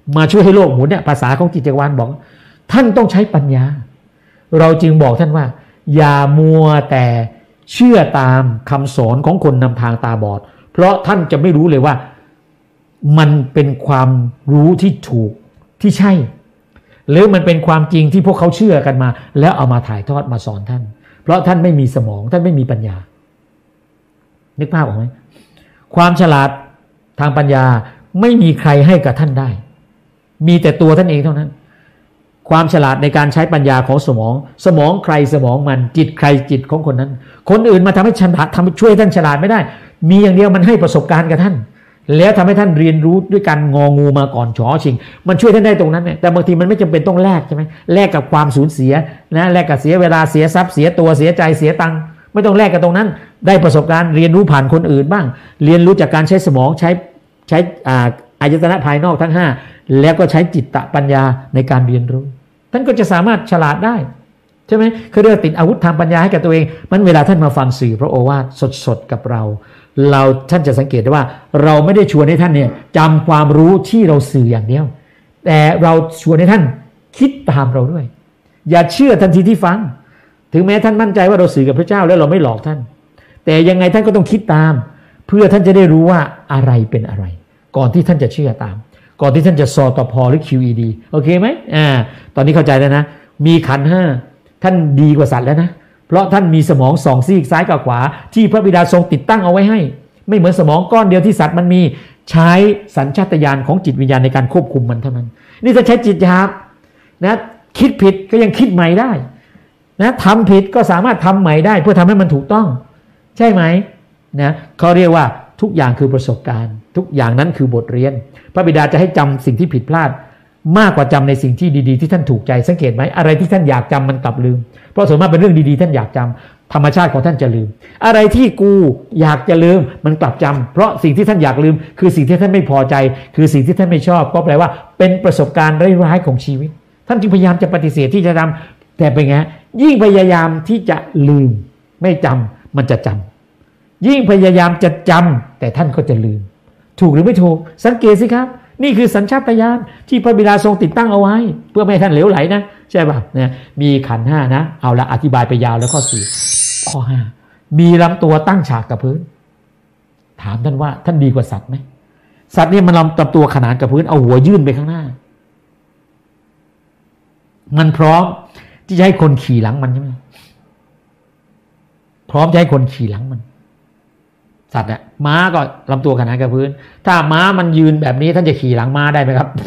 มาช่วยให้โลกหมุนเนี่ยภาษาของจิตจักรวาลบอกท่านต้องใช้ปัญญาเราจึงบอกท่านว่าอย่ามัวแต่เชื่อตามคำสอนของคนนำทางตาบอดเพราะท่านจะไม่รู้เลยว่ามันเป็นความรู้ที่ถูกที่ใช่หรือมันเป็นความจริงที่พวกเขาเชื่อกันมาแล้วเอามาถ่ายทอดมาสอนท่านเพราะท่านไม่มีสมองท่านไม่มีปัญญานึกภาพออกไหมความฉลาดทางปัญญาไม่มีใครให้กับท่านได้มีแต่ตัวท่านเองเท่านั้นความฉลาดในการใช้ปัญญาของสมองใครสมองมันจิตใครจิตของคนนั้นคนอื่นมาทำให้ฉลาดช่วยท่านฉลาดไม่ได้มีอย่างเดียวมันให้ประสบการณ์กับท่านแล้วทำให้ท่านเรียนรู้ด้วยการงองูมาก่อนฉอชิงมันช่วยท่านได้ตรงนั้นเนี่ยแต่บางทีมันไม่จำเป็นต้องแลกใช่ไหมแลกกับความสูญเสียนะแลกกับเสียเวลาเสียทรัพย์เสียตัวเสียใจเสียตังค์ไม่ต้องแลกกับตรงนั้นได้ประสบการณ์เรียนรู้ผ่านคนอื่นบ้างเรียนรู้จากการใช้สมองใช้อายตนะภายนอกทั้ง5แล้วก็ใช้จิตตปัญญาในการเรียนรู้ท่านก็จะสามารถฉลาดได้ใช่ไหมคือเรื่องติดอาวุธทางปัญญาให้กับตัวเองมันเวลาท่านมาฟังสื่อพระโอวาทสดๆกับเราท่านจะสังเกตได้ว่าเราไม่ได้ชวนให้ท่านเนี่ยจำความรู้ที่เราสื่ออย่างเดียวแต่เราชวนให้ท่านคิดตามเราด้วยอย่าเชื่อทันทีที่ฟังถึงแม้ท่านมั่นใจว่าเราสื่อกับพระเจ้าแล้วเราไม่หลอกท่านแต่ยังไงท่านก็ต้องคิดตามเพื่อท่านจะได้รู้ว่าอะไรเป็นอะไรก่อนที่ท่านจะเชื่อตามก่อนที่ท่านจะสตพหรือ QED โอเคไหมตอนนี้เข้าใจแล้วนะมีขันธ์5ท่านดีกว่าสัตว์แล้วนะเพราะท่านมีสมอง2ซีกซ้ายกับขวาที่พระบิดาทรงติดตั้งเอาไว้ให้ไม่เหมือนสมองก้อนเดียวที่สัตว์มันมีใช้สัญชาตญาณของจิตวิญญาณในการควบคุมมันเท่านั้นนี่ถ้าใช้จิตหยาบนะคิดผิดก็ยังคิดใหม่ได้นะทำผิดก็สามารถทำใหม่ได้เพื่อทำให้มันถูกต้องใช่ไหมนะเขาเรียกว่าทุกอย่างคือประสบการณ์ทุกอย่างนั้นคือบทเรียนพระบิดาจะให้จำสิ่งที่ผิดพลาดมากกว่าจำในสิ่งที่ดีๆที่ท่านถูกใจสังเกตไหมอะไรที่ท่านอยากจำมันกลับลืมเพราะส่วนมากเป็นเรื่องดีๆท่านอยากจำธรรมชาติของท่านจะลืมอะไรที่กูอยากจะลืมมันกลับจำเพราะสิ่งที่ท่านอยากลืมคือสิ่งที่ท่านไม่พอใจคือสิ่งที่ท่านไม่ชอบก็แปลว่าเป็นประสบการณ์ร้ายๆของชีวิตท่านจึงพยายามจะปฏิเสธที่จะทำแต่เป็นไงยิ่งพยายามที่จะลืมไม่จำมันจะจำยิ่งพยายามจะจำแต่ท่านก็จะลืมถูกหรือไม่ถูกสังเกตสิครับนี่คือสัญชาตญาณที่พระบิดาทรงติดตั้งเอาไว้เพื่อไม่ให้ท่านเหลวไหลนะใช่ป่ะเนี่ยมีขันธ์5นะเอาละอธิบายไปยาวแล้วข้อ4ข้อ5มีลำตัวตั้งฉากกับพื้นถามท่านว่าท่านดีกว่าสัตว์ไหมสัตว์เนี่ยมันลำตัวขนานกับพื้นเอาหัวยื่นไปข้างหน้ามันพร้อมที่จะให้คนขี่หลังมันใช่ไหมพร้อมจะให้คนขี่หลังมันสัตว์เนี่ยม้าก็ลำตัวขนานกับพื้นถ้าม้ามันยืนแบบนี้ท่านจะขี่หลังม้าได้ไหมครับ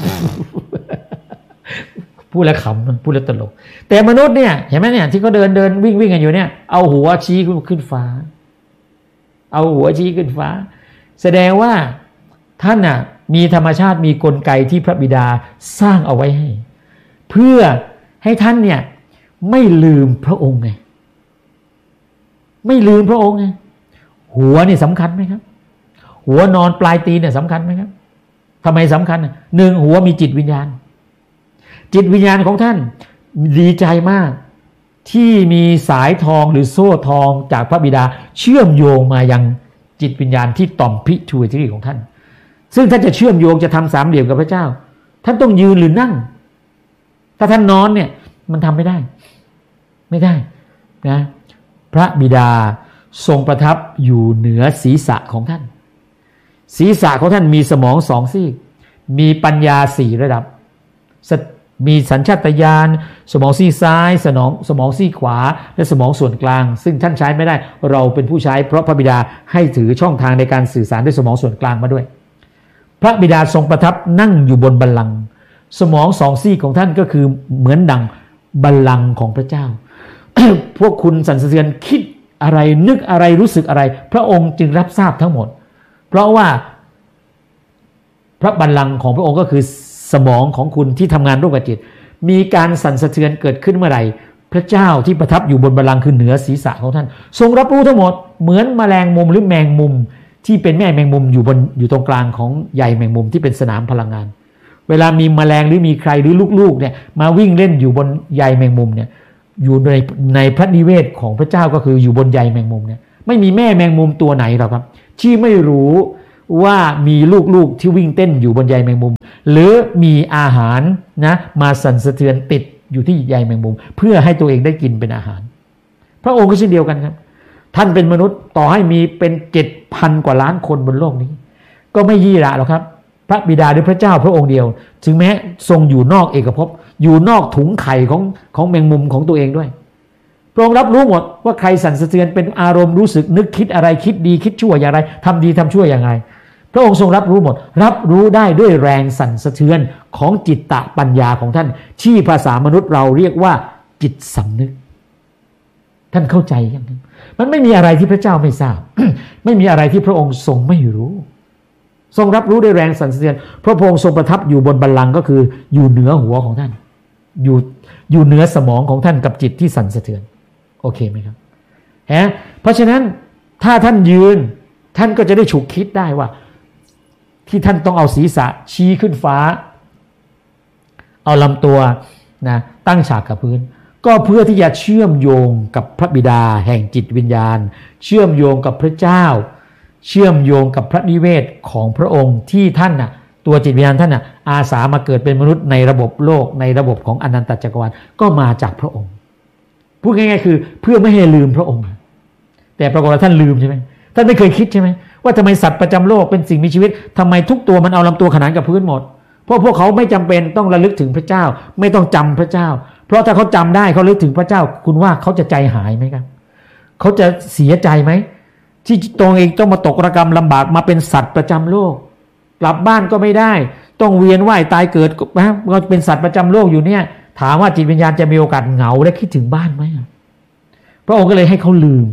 พูดแล้วขำพูดแล้วตลกแต่มนุษย์เนี่ยเห็นไหมเนี่ยที่เขาเดินวิ่งกันอยู่เนี่ยเอาหัวชี้ขึ้นฟ้าเอาหัวชี้ขึ้นฟ้าแสดงว่าท่านน่ะมีธรรมชาติมีกลไกที่พระบิดาสร้างเอาไว้ให้เพื่อให้ท่านเนี่ยไม่ลืมพระองค์ไงไม่ลืมพระองค์ไงหัวนี่สำคัญไหมครับหัวนอนปลายตีนเนี่ยสำคัญไหมครับทำไมสำคัญหนึ่งหัวมีจิตวิญญาณจิตวิญญาณของท่านดีใจมากที่มีสายทองหรือโซ่ทองจากพระบิดาเชื่อมโยงมายังจิตวิญญาณที่ต่อมพิทูริทีของท่านซึ่งท่านจะเชื่อมโยงจะทำสามเหลี่ยมกับพระเจ้าท่านต้องยืนหรือนั่งถ้าท่านนอนเนี่ยมันทำไม่ได้นะพระบิดาทรงประทับอยู่เหนือศีรษะของท่านศีรษะของท่านมีสมอง2ซีกมีปัญญา4ระดับมีสัญชาตญาณสมองซีกซ้ายสมองซีกขวาและสมองส่วนกลางซึ่งท่านใช้ไม่ได้เราเป็นผู้ใช้เพราะพระบิดาให้ถือช่องทางในการสื่อสารด้วยสมองส่วนกลางมาด้วยพระบิดาทรงประทับนั่งอยู่บนบัลลังก์สมอง2ซีกของท่านก็คือเหมือนดังบัลลังก์ของพระเจ้า พวกคุณสั่นสะเทือนคิดอะไรนึกอะไรรู้สึกอะไรพระองค์จึงรับทราบทั้งหมดเพราะว่าพระบัลลังก์ของพระองค์ก็คือสมองของคุณที่ทำงานร่วมกับจิตมีการสั่นสะเทือนเกิดขึ้นเมื่อไหร่พระเจ้าที่ประทับอยู่บนบัลลังก์คือเหนือศีรษะของท่านทรงรับรู้ทั้งหมดเหมือนแมลงมุมหรือแมงมุมที่เป็นแม่แมงมุมอยู่ตรงกลางของใยแมงมุมที่เป็นสนามพลังงานเวลามีแมลงหรือมีใครหรือลูกๆเนี่ยมาวิ่งเล่นอยู่บนใยแมงมุมเนี่ยอยู่ในพระนิเวศของพระเจ้าก็คืออยู่บนใยแมงมุมเนี่ยไม่มีแม่แมงมุมตัวไหนหรอกครับที่ไม่รู้ว่ามีลูกๆที่วิ่งเต้นอยู่บนใยแมงมุมหรือมีอาหารนะมาสั่นสะเทือนติดอยู่ที่ใยแมงมุมเพื่อให้ตัวเองได้กินเป็นอาหารพระองค์ก็เช่นเดียวกันครับท่านเป็นมนุษย์ต่อให้มีเป็น 7,000 กว่าล้านคนบนโลกนี้ก็ไม่ยี่หระหรอกครับพระบิดาหรือพระเจ้าพระองค์เดียวถึงแม้ทรงอยู่นอกเอกภพอยู่นอกถุงไข่ของแมงมุมของตัวเองด้วยพระองค์รับรู้หมดว่าใครสั่นสะเทือนเป็นอารมณ์รู้สึกนึกคิดอะไรคิดดีคิดชั่วอย่างไรทำดีทำชั่วอย่างไรพระองค์ทรงรับรู้หมดรับรู้ได้ด้วยแรงสั่นสะเทือนของจิตตะปัญญาของท่านที่ภาษามนุษย์เราเรียกว่าจิตสำนึกท่านเข้าใจอย่างนั้นมันไม่มีอะไรที่พระเจ้าไม่ทราบ ไม่มีอะไรที่พระองค์ทรงไม่รู้ทรงรับรู้ด้วยแรงสั่นสะเทือนเพราะพระองค์ทรงประทับอยู่บนบัลลังก์ก็คืออยู่เหนือหัวของท่านอยู่เหนือสมองของท่านกับจิตที่สั่นสะเทือนโอเคไหมครับเพราะฉะนั้นถ้าท่านยืนท่านก็จะได้ฉุกคิดได้ว่าที่ท่านต้องเอาศีรษะชี้ขึ้นฟ้าเอาลำตัวนะตั้งฉากกับพื้นก็เพื่อที่จะเชื่อมโยงกับพระบิดาแห่งจิตวิญญาณเชื่อมโยงกับพระเจ้าเชื่อมโยงกับพระนิเวศของพระองค์ที่ท่านน่ะตัวจิตวิญญาณท่านน่ะอาสามาเกิดเป็นมนุษย์ในระบบโลกในระบบของอนันตจักรวาลก็มาจากพระองค์พูดง่ายๆคือเพื่อไม่ให้ลืมพระองค์แต่ปรากฏว่าท่านลืมใช่ไหมท่านไม่เคยคิดใช่ไหมว่าทำไมสัตว์ประจำโลกเป็นสิ่งมีชีวิตทำไมทุกตัวมันเอาลำตัวขนานกับพื้นหมดเพราะพวกเขาไม่จำเป็นต้องระลึกถึงพระเจ้าไม่ต้องจำพระเจ้าเพราะถ้าเขาจำได้เขาระลึกถึงพระเจ้าคุณว่าเขาจะใจหายไหมครับเขาจะเสียใจไหมที่ตัวเองต้องมาตกระกรรมลำบากมาเป็นสัตว์ประจำโลกกลับบ้านก็ไม่ได้ต้องเวียนว่ายตายเกิดนะเราเป็นสัตว์ประจำโลกอยู่เนี่ยถามว่าจิตวิญญาณจะมีโอกาสเหงาและคิดถึงบ้านไหมพระองค์ก็เลยให้เขาลืม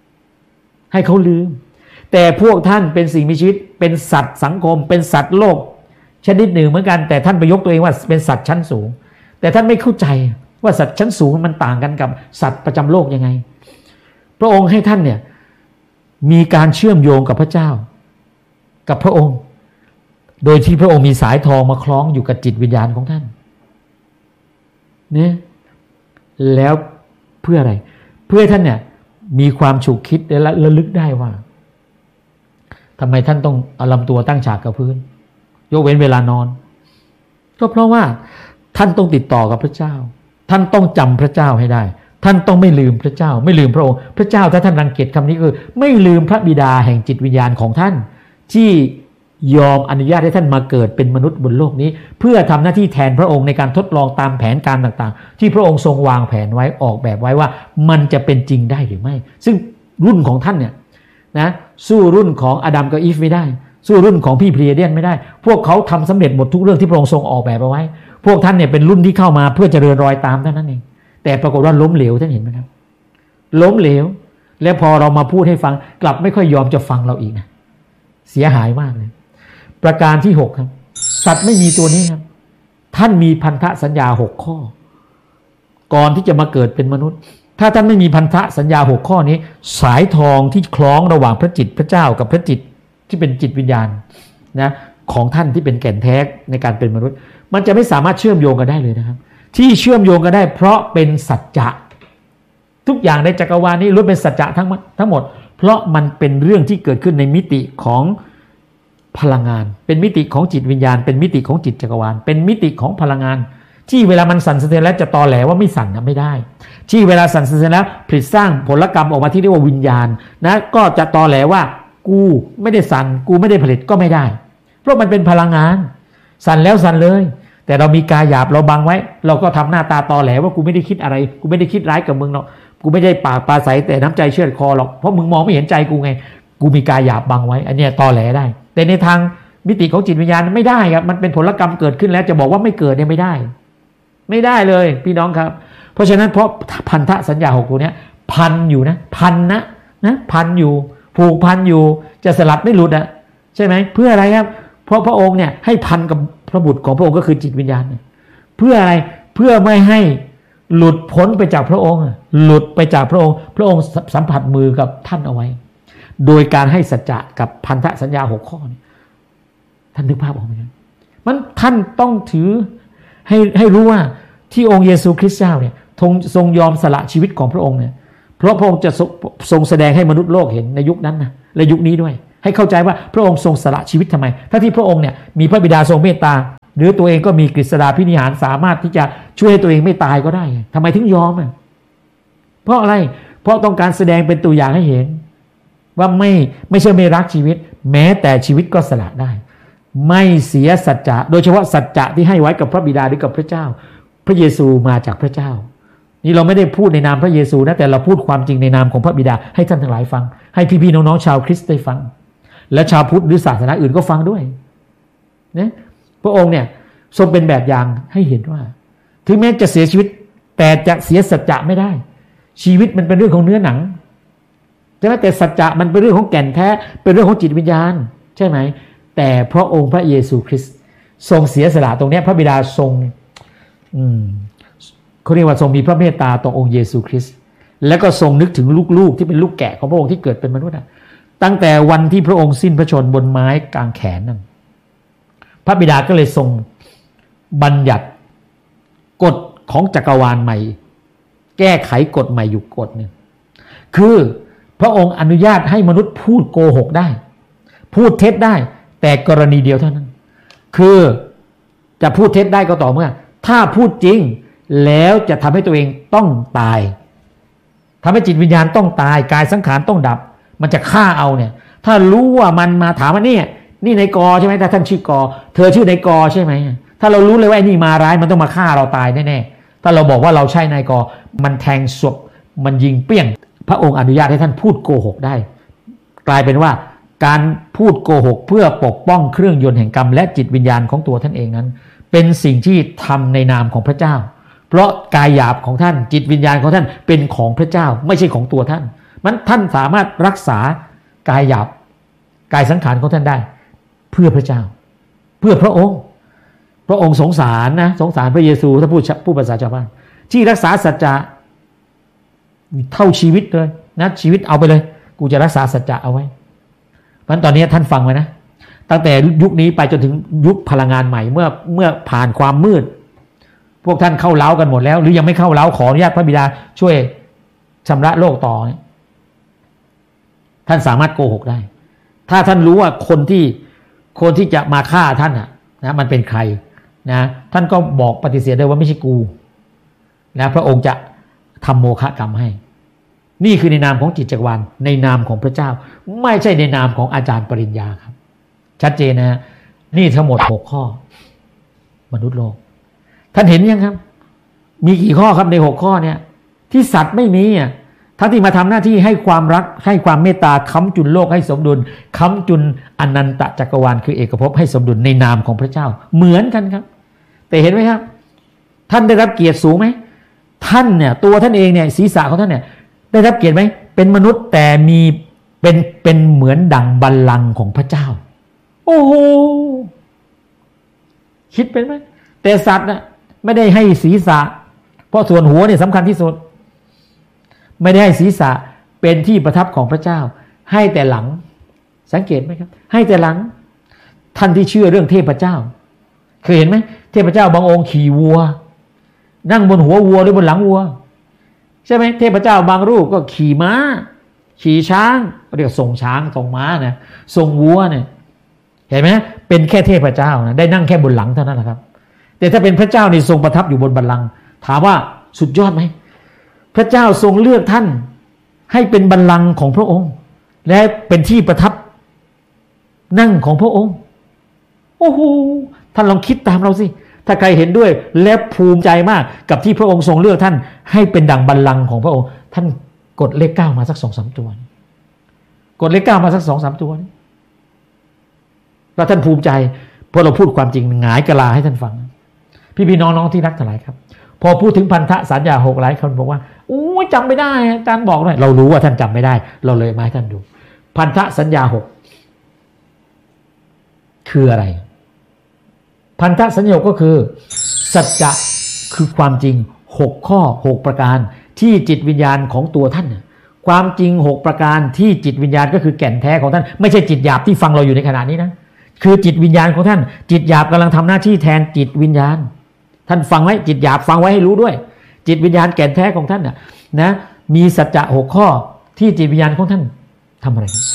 แต่พวกท่านเป็นสิ่งมีชีวิตเป็นสัตว์สังคมเป็นสัตว์โลกชนิดหนึ่งเหมือนกันแต่ท่านไปยกตัวเองว่าเป็นสัตว์ชั้นสูงแต่ท่านไม่เข้าใจว่าสัตว์ชั้นสูงมันต่างกันกับสัตว์ประจำโลกยังไงพระองค์ให้ท่านเนี่ยมีการเชื่อมโยงกับพระเจ้ากับพระองค์โดยที่พระองค์มีสายทองมาคล้องอยู่กับจิตวิญญาณของท่านเนี่ยแล้วเพื่ออะไรเพื่อท่านเนี่ยมีความฉุกคิดและระลึกได้ว่าทำไมท่านต้องเอาลำตัวตั้งฉากกับพื้นยกเว้นเวลานอนก็เพราะว่าท่านต้องติดต่อกับพระเจ้าท่านต้องจำพระเจ้าให้ได้ท่านต้องไม่ลืมพระเจ้าไม่ลืมพระองค์พระเจ้าถ้าท่านรังเกียจคำนี้คือไม่ลืมพระบิดาแห่งจิตวิญญาณของท่านที่ยอมอนุญาตให้ท่านมาเกิดเป็นมนุษย์บนโลกนี้เพื่อทำหน้าที่แทนพระองค์ในการทดลองตามแผนการต่างๆที่พระองค์ทรงวางแผนไว้ออกแบบไว้ว่ามันจะเป็นจริงได้หรือไม่ซึ่งรุ่นของท่านเนี่ยนะสู้รุ่นของอาดัมกับอีฟไม่ได้สู้รุ่นของพี่เพลียเดียนไม่ได้พวกเขาทำสำเร็จหมดทุกเรื่องที่พระองค์ทรงออกแบบเอาไว้พวกท่านเนี่ยเป็นรุ่นที่เข้ามาเพื่อเจริญรอยตามเท่านั้นเองแต่ปรากฏว่าล้มเหลวท่านเห็นไหมครับล้มเหลวแล้วพอเรามาพูดให้ฟังกลับไม่ค่อยยอมจะฟังเราอีกนะเสียหายมากเลยประการที่6ครับสัตว์ไม่มีตัวนี้ครับท่านมีพันธสัญญา6ข้อก่อนที่จะมาเกิดเป็นมนุษย์ถ้าท่านไม่มีพันธสัญญา6ข้อนี้สายทองที่คล้องระหว่างพระจิตพระเจ้ากับพระจิตที่เป็นจิตวิญญาณนะของท่านที่เป็นแก่นแท้ในการเป็นมนุษย์มันจะไม่สามารถเชื่อมโยงกันได้เลยนะครับที่เชื่อมโยงกันได้เพราะเป็นสัจจะทุกอย่างในจักรวาลนี้ล้วนเป็นสัจจะทั้งหมดเพราะมันเป็นเรื่องที่เกิดขึ้นในมิติของพลังงานเป็นมิติของจิตวิญญาณเป็นมิติของจิตจักรวาลเป็นมิติของพลังงานที่เวลามันสั่นสะเทือนแล้วจะตอแหลว่าไม่สั่นไม่ได้ที่เวลาสั่นสะเทือนแล้วผลิตสร้างผลกรรมออกมาที่เรียกว่าวิญญาณนะก็จะตอแหลว่ากูไม่ได้สั่นกูไม่ได้ผลิตก็ไม่ได้เพราะมันเป็นพลังงานสั่นแล้วสั่นเลยแต่เรามีกายหยาบเราบังไว้เราก็ทำหน้าตาตอแหลว่ากูไม่ได้คิดอะไรกูไม่ได้คิดร้ายกับมึงหรอกกูไม่ได้ปากปลาใสแต่น้ำใจเชือดคอหรอกเพราะมึงมองไม่เห็นใจกูไงกูมีกายหยาบบังไว้อันนี้ตอแหลได้แต่ในทางมิติของจิตวิญญาณไม่ได้ครับมันเป็นผลกรรมเกิดขึ้นแล้วจะบอกว่าไม่เกิดเนี่ยไม่ได้เลยพี่น้องครับเพราะฉะนั้นเพราะพันธสัญญา6ตัวเนี้ยพันอยู่นะพันอยู่ผูกพันอยู่จะสลัดไม่หลุดอ่ะใช่ไหมเพื่ออะไรครับเพราะพระองค์เนี่ยให้พันกับพระบุตรของพระองค์ก็คือจิตวิญญาณเพื่ออะไรเพื่อไม่ให้หลุดพ้นไปจากพระองค์หลุดไปจากพระองค์พระองค์สัมผัสมือกับท่านเอาไว้โดยการให้สัจจะกับพันธสัญญา6ข้อท่านนึกภาพออกไหมครับมันท่านต้องถือให้รู้ว่าที่องค์เยซูคริสต์เจ้าเนี่ยทรงยอมสละชีวิตของพระองค์เนี่ยเพราะพระองค์จะทรงแสดงให้มนุษย์โลกเห็นในยุคนั้นนะและยุคนี้ด้วยให้เข้าใจว่าพระองค์ทรงสละชีวิตทำไมถ้าที่พระองค์เนี่ยมีพระบิดาทรงเมตตาหรือตัวเองก็มีกฤษฎาภินิหารสามารถที่จะช่วยให้ตัวเองไม่ตายก็ได้ทำไมถึงยอมเพราะอะไรเพราะต้องการแสดงเป็นตัวอย่างให้เห็นว่าไม่ใช่ไม่รักชีวิตแม้แต่ชีวิตก็สละได้ไม่เสียสัจจะโดยเฉพาะสัจจะที่ให้ไว้กับพระบิดาหรือกับพระเจ้าพระเยซูมาจากพระเจ้านี่เราไม่ได้พูดในนามพระเยซูนะแต่เราพูดความจริงในนามของพระบิดาให้ท่านทั้งหลายฟังให้พี่ๆน้องๆชาวคริสต์ได้ฟังและชาวพุทธหรือศาสนาอื่นก็ฟังด้วยนะพระองค์เนี่ยทรงเป็นแบบอย่างให้เห็นว่าถึงแม้จะเสียชีวิตแต่จะเสียสัจจะไม่ได้ชีวิตมันเป็นเรื่องของเนื้อหนังใช่ไหมแต่สัจจะมันเป็นเรื่องของแก่นแท้เป็นเรื่องของจิตวิญญาณใช่ไหมแต่พระองค์พระเยซูคริสต์ทรงเสียสละตรงนี้พระบิดาทรงเขาเรียกว่าทรงมีพระเมตตาต่อองค์เยซูคริสต์แล้วก็ทรงนึกถึงลูกๆที่เป็นลูกแกะของพระองค์ที่เกิดเป็นมนุษย์ตั้งแต่วันที่พระองค์สิ้นพระชนม์บนไม้กางแขนนั่นพระบิดาก็เลยทรงบัญญัติกฎของจักรวาลใหม่แก้ไขกฎใหม่อยู่กฎหนึ่งคือพระองค์อนุญาตให้มนุษย์พูดโกหกได้พูดเท็จได้แต่กรณีเดียวเท่านั้นคือจะพูดเท็จได้ก็ต่อเมื่อถ้าพูดจริงแล้วจะทำให้ตัวเองต้องตายทำให้จิตวิญญาณต้องตายกายสังขารต้องดับมันจะฆ่าเอาเนี่ยถ้ารู้ว่ามันมาถามว่านี่นายกใช่ไหมแต่ท่านชื่อกเธอชื่อนายกใช่ไหมถ้าเรารู้เลยว่าไอ้นี่มาร้ายมันต้องมาฆ่าเราตายแน่ๆถ้าเราบอกว่าเราใช่นายกมันแทงศพมันยิงเปี้ยงพระองค์อนุญาตให้ท่านพูดโกหกได้กลายเป็นว่าการพูดโกหกเพื่อปกป้องเครื่องยนต์แห่งกรรมและจิตวิญญาณของตัวท่านเองนั้นเป็นสิ่งที่ทำในนามของพระเจ้าเพราะกายหยาบของท่านจิตวิญญาณของท่านเป็นของพระเจ้าไม่ใช่ของตัวท่านมันท่านสามารถรักษากายหยาบกายสังขารของท่านได้เพื่อพระเจ้าเพื่อพระองค์สงสารนะสงสารพระเยซูถ้าพูดภาษาชาวบ้านที่รักษาสัจจะเท่าชีวิตเลยนะชีวิตเอาไปเลยกูจะรักษาสัจจะเอาไว้เพราะตอนนี้ท่านฟังไว้นะตั้งแต่ยุคนี้ไปจนถึงยุคพลังงานใหม่เมื่อผ่านความมืดพวกท่านเข้าเล้ากันหมดแล้วหรือยังไม่เข้าเล้าขออนุญาตพระบิดาช่วยชำระโลกต่อท่านสามารถโกหกได้ถ้าท่านรู้ว่าคนที่จะมาฆ่าท่านนะมันเป็นใครนะท่านก็บอกปฏิเสธได้ว่าไม่ใช่กูนะพระองค์จะทำโมฆะกรรมให้นี่คือในนามของจิตจักรวาลในนามของพระเจ้าไม่ใช่ในนามของอาจารย์ปริญญาครับชัดเจนนะนี่ทั้งหมด6ข้อมนุษย์โลกท่านเห็นยังครับมีกี่ข้อครับใน6ข้อเนี่ยที่สัตว์ไม่มีทั้งที่มาทำหน้าที่ให้ความรักให้ความเมตตาค้ำจุนโลกให้สมดุลค้ำจุนอนันตจักรวาลคือเอกภพให้สมดุลในนามของพระเจ้าเหมือนกันครับแต่เห็นไหมครับท่านได้รับเกียรติสูงไหมท่านเนี่ยตัวท่านเองเนี่ยศีรษะของท่านเนี่ยได้รับเกียรติไหมเป็นมนุษย์แต่มีเป็นเหมือนดั่งบัลลังก์ของพระเจ้าโอ้โหคิดเป็นไหมแต่สัตว์น่ะไม่ได้ให้ศีรษะเพราะส่วนหัวเนี่ยสำคัญที่สุดไม่ได้ให้ศีรษะเป็นที่ประทับของพระเจ้าให้แต่หลังสังเกตไหมครับให้แต่หลังท่านที่เชื่อเรื่องเทพเจ้าเคยเห็นไหมเทพเจ้าบางองค์ขี่วัวนั่งบนหัววัวหรือบนหลังวัวใช่ไหมเทพเจ้าบางรูปก็ขี่ม้าขี่ช้างเรียกส่งช้างส่งม้านะส่งวัวเนี่ยเห็นไหมเป็นแค่เทพเจ้านะได้นั่งแค่บนหลังเท่านั้นแหละครับแต่ถ้าเป็นพระเจ้านี่ทรงประทับอยู่บนบัลลังก์ถามว่าสุดยอดไหมพระเจ้าทรงเลือกท่านให้เป็นบัลลังก์ของพระองค์และเป็นที่ประทับนั่งของพระองค์โอ้โหท่านลองคิดตามเราสิถ้าใครเห็นด้วยและภูมิใจมากกับที่พระองค์ทรงเลือกท่านให้เป็นดั่งบัลลังก์ของพระองค์ท่านกดเลข9มาสัก 2-3 ตัวกดเลข9มาสัก 2-3 ตัวแล้วท่านภูมิใจเพราะเราพูดความจริงหงายกะลาให้ท่านฟังพี่ๆน้องๆที่รักทั้งหลายครับพอพูดถึงพันธสัญญา6หลายคนบอกว่าโอ้ยจำไม่ได้อาจารย์บอกเลยเรารู้ว่าท่านจำไม่ได้เราเลยมาให้ท่านดูพันธสัญญา6คืออะไรพันธสัญญาก็คือสัจจะคือความจริง6ข้อ6ประการที่จิตวิญญาณของตัวท่านความจริง6ประการที่จิตวิญญาณก็คือแก่นแท้ของท่านไม่ใช่จิตหยาบที่ฟังเราอยู่ในขณะนี้นะคือจิตวิญญาณของท่านจิตหยาบกำลังทำหน้าที่แทนจิตวิญญาณท่านฟังไว้จิตหยาบฟังไว้ให้รู้ด้วยจิตวิญญาณแก่นแท้ของท่านนะมีสัจจะ6ข้อที่จิตวิญญาณของท่านทำอะไร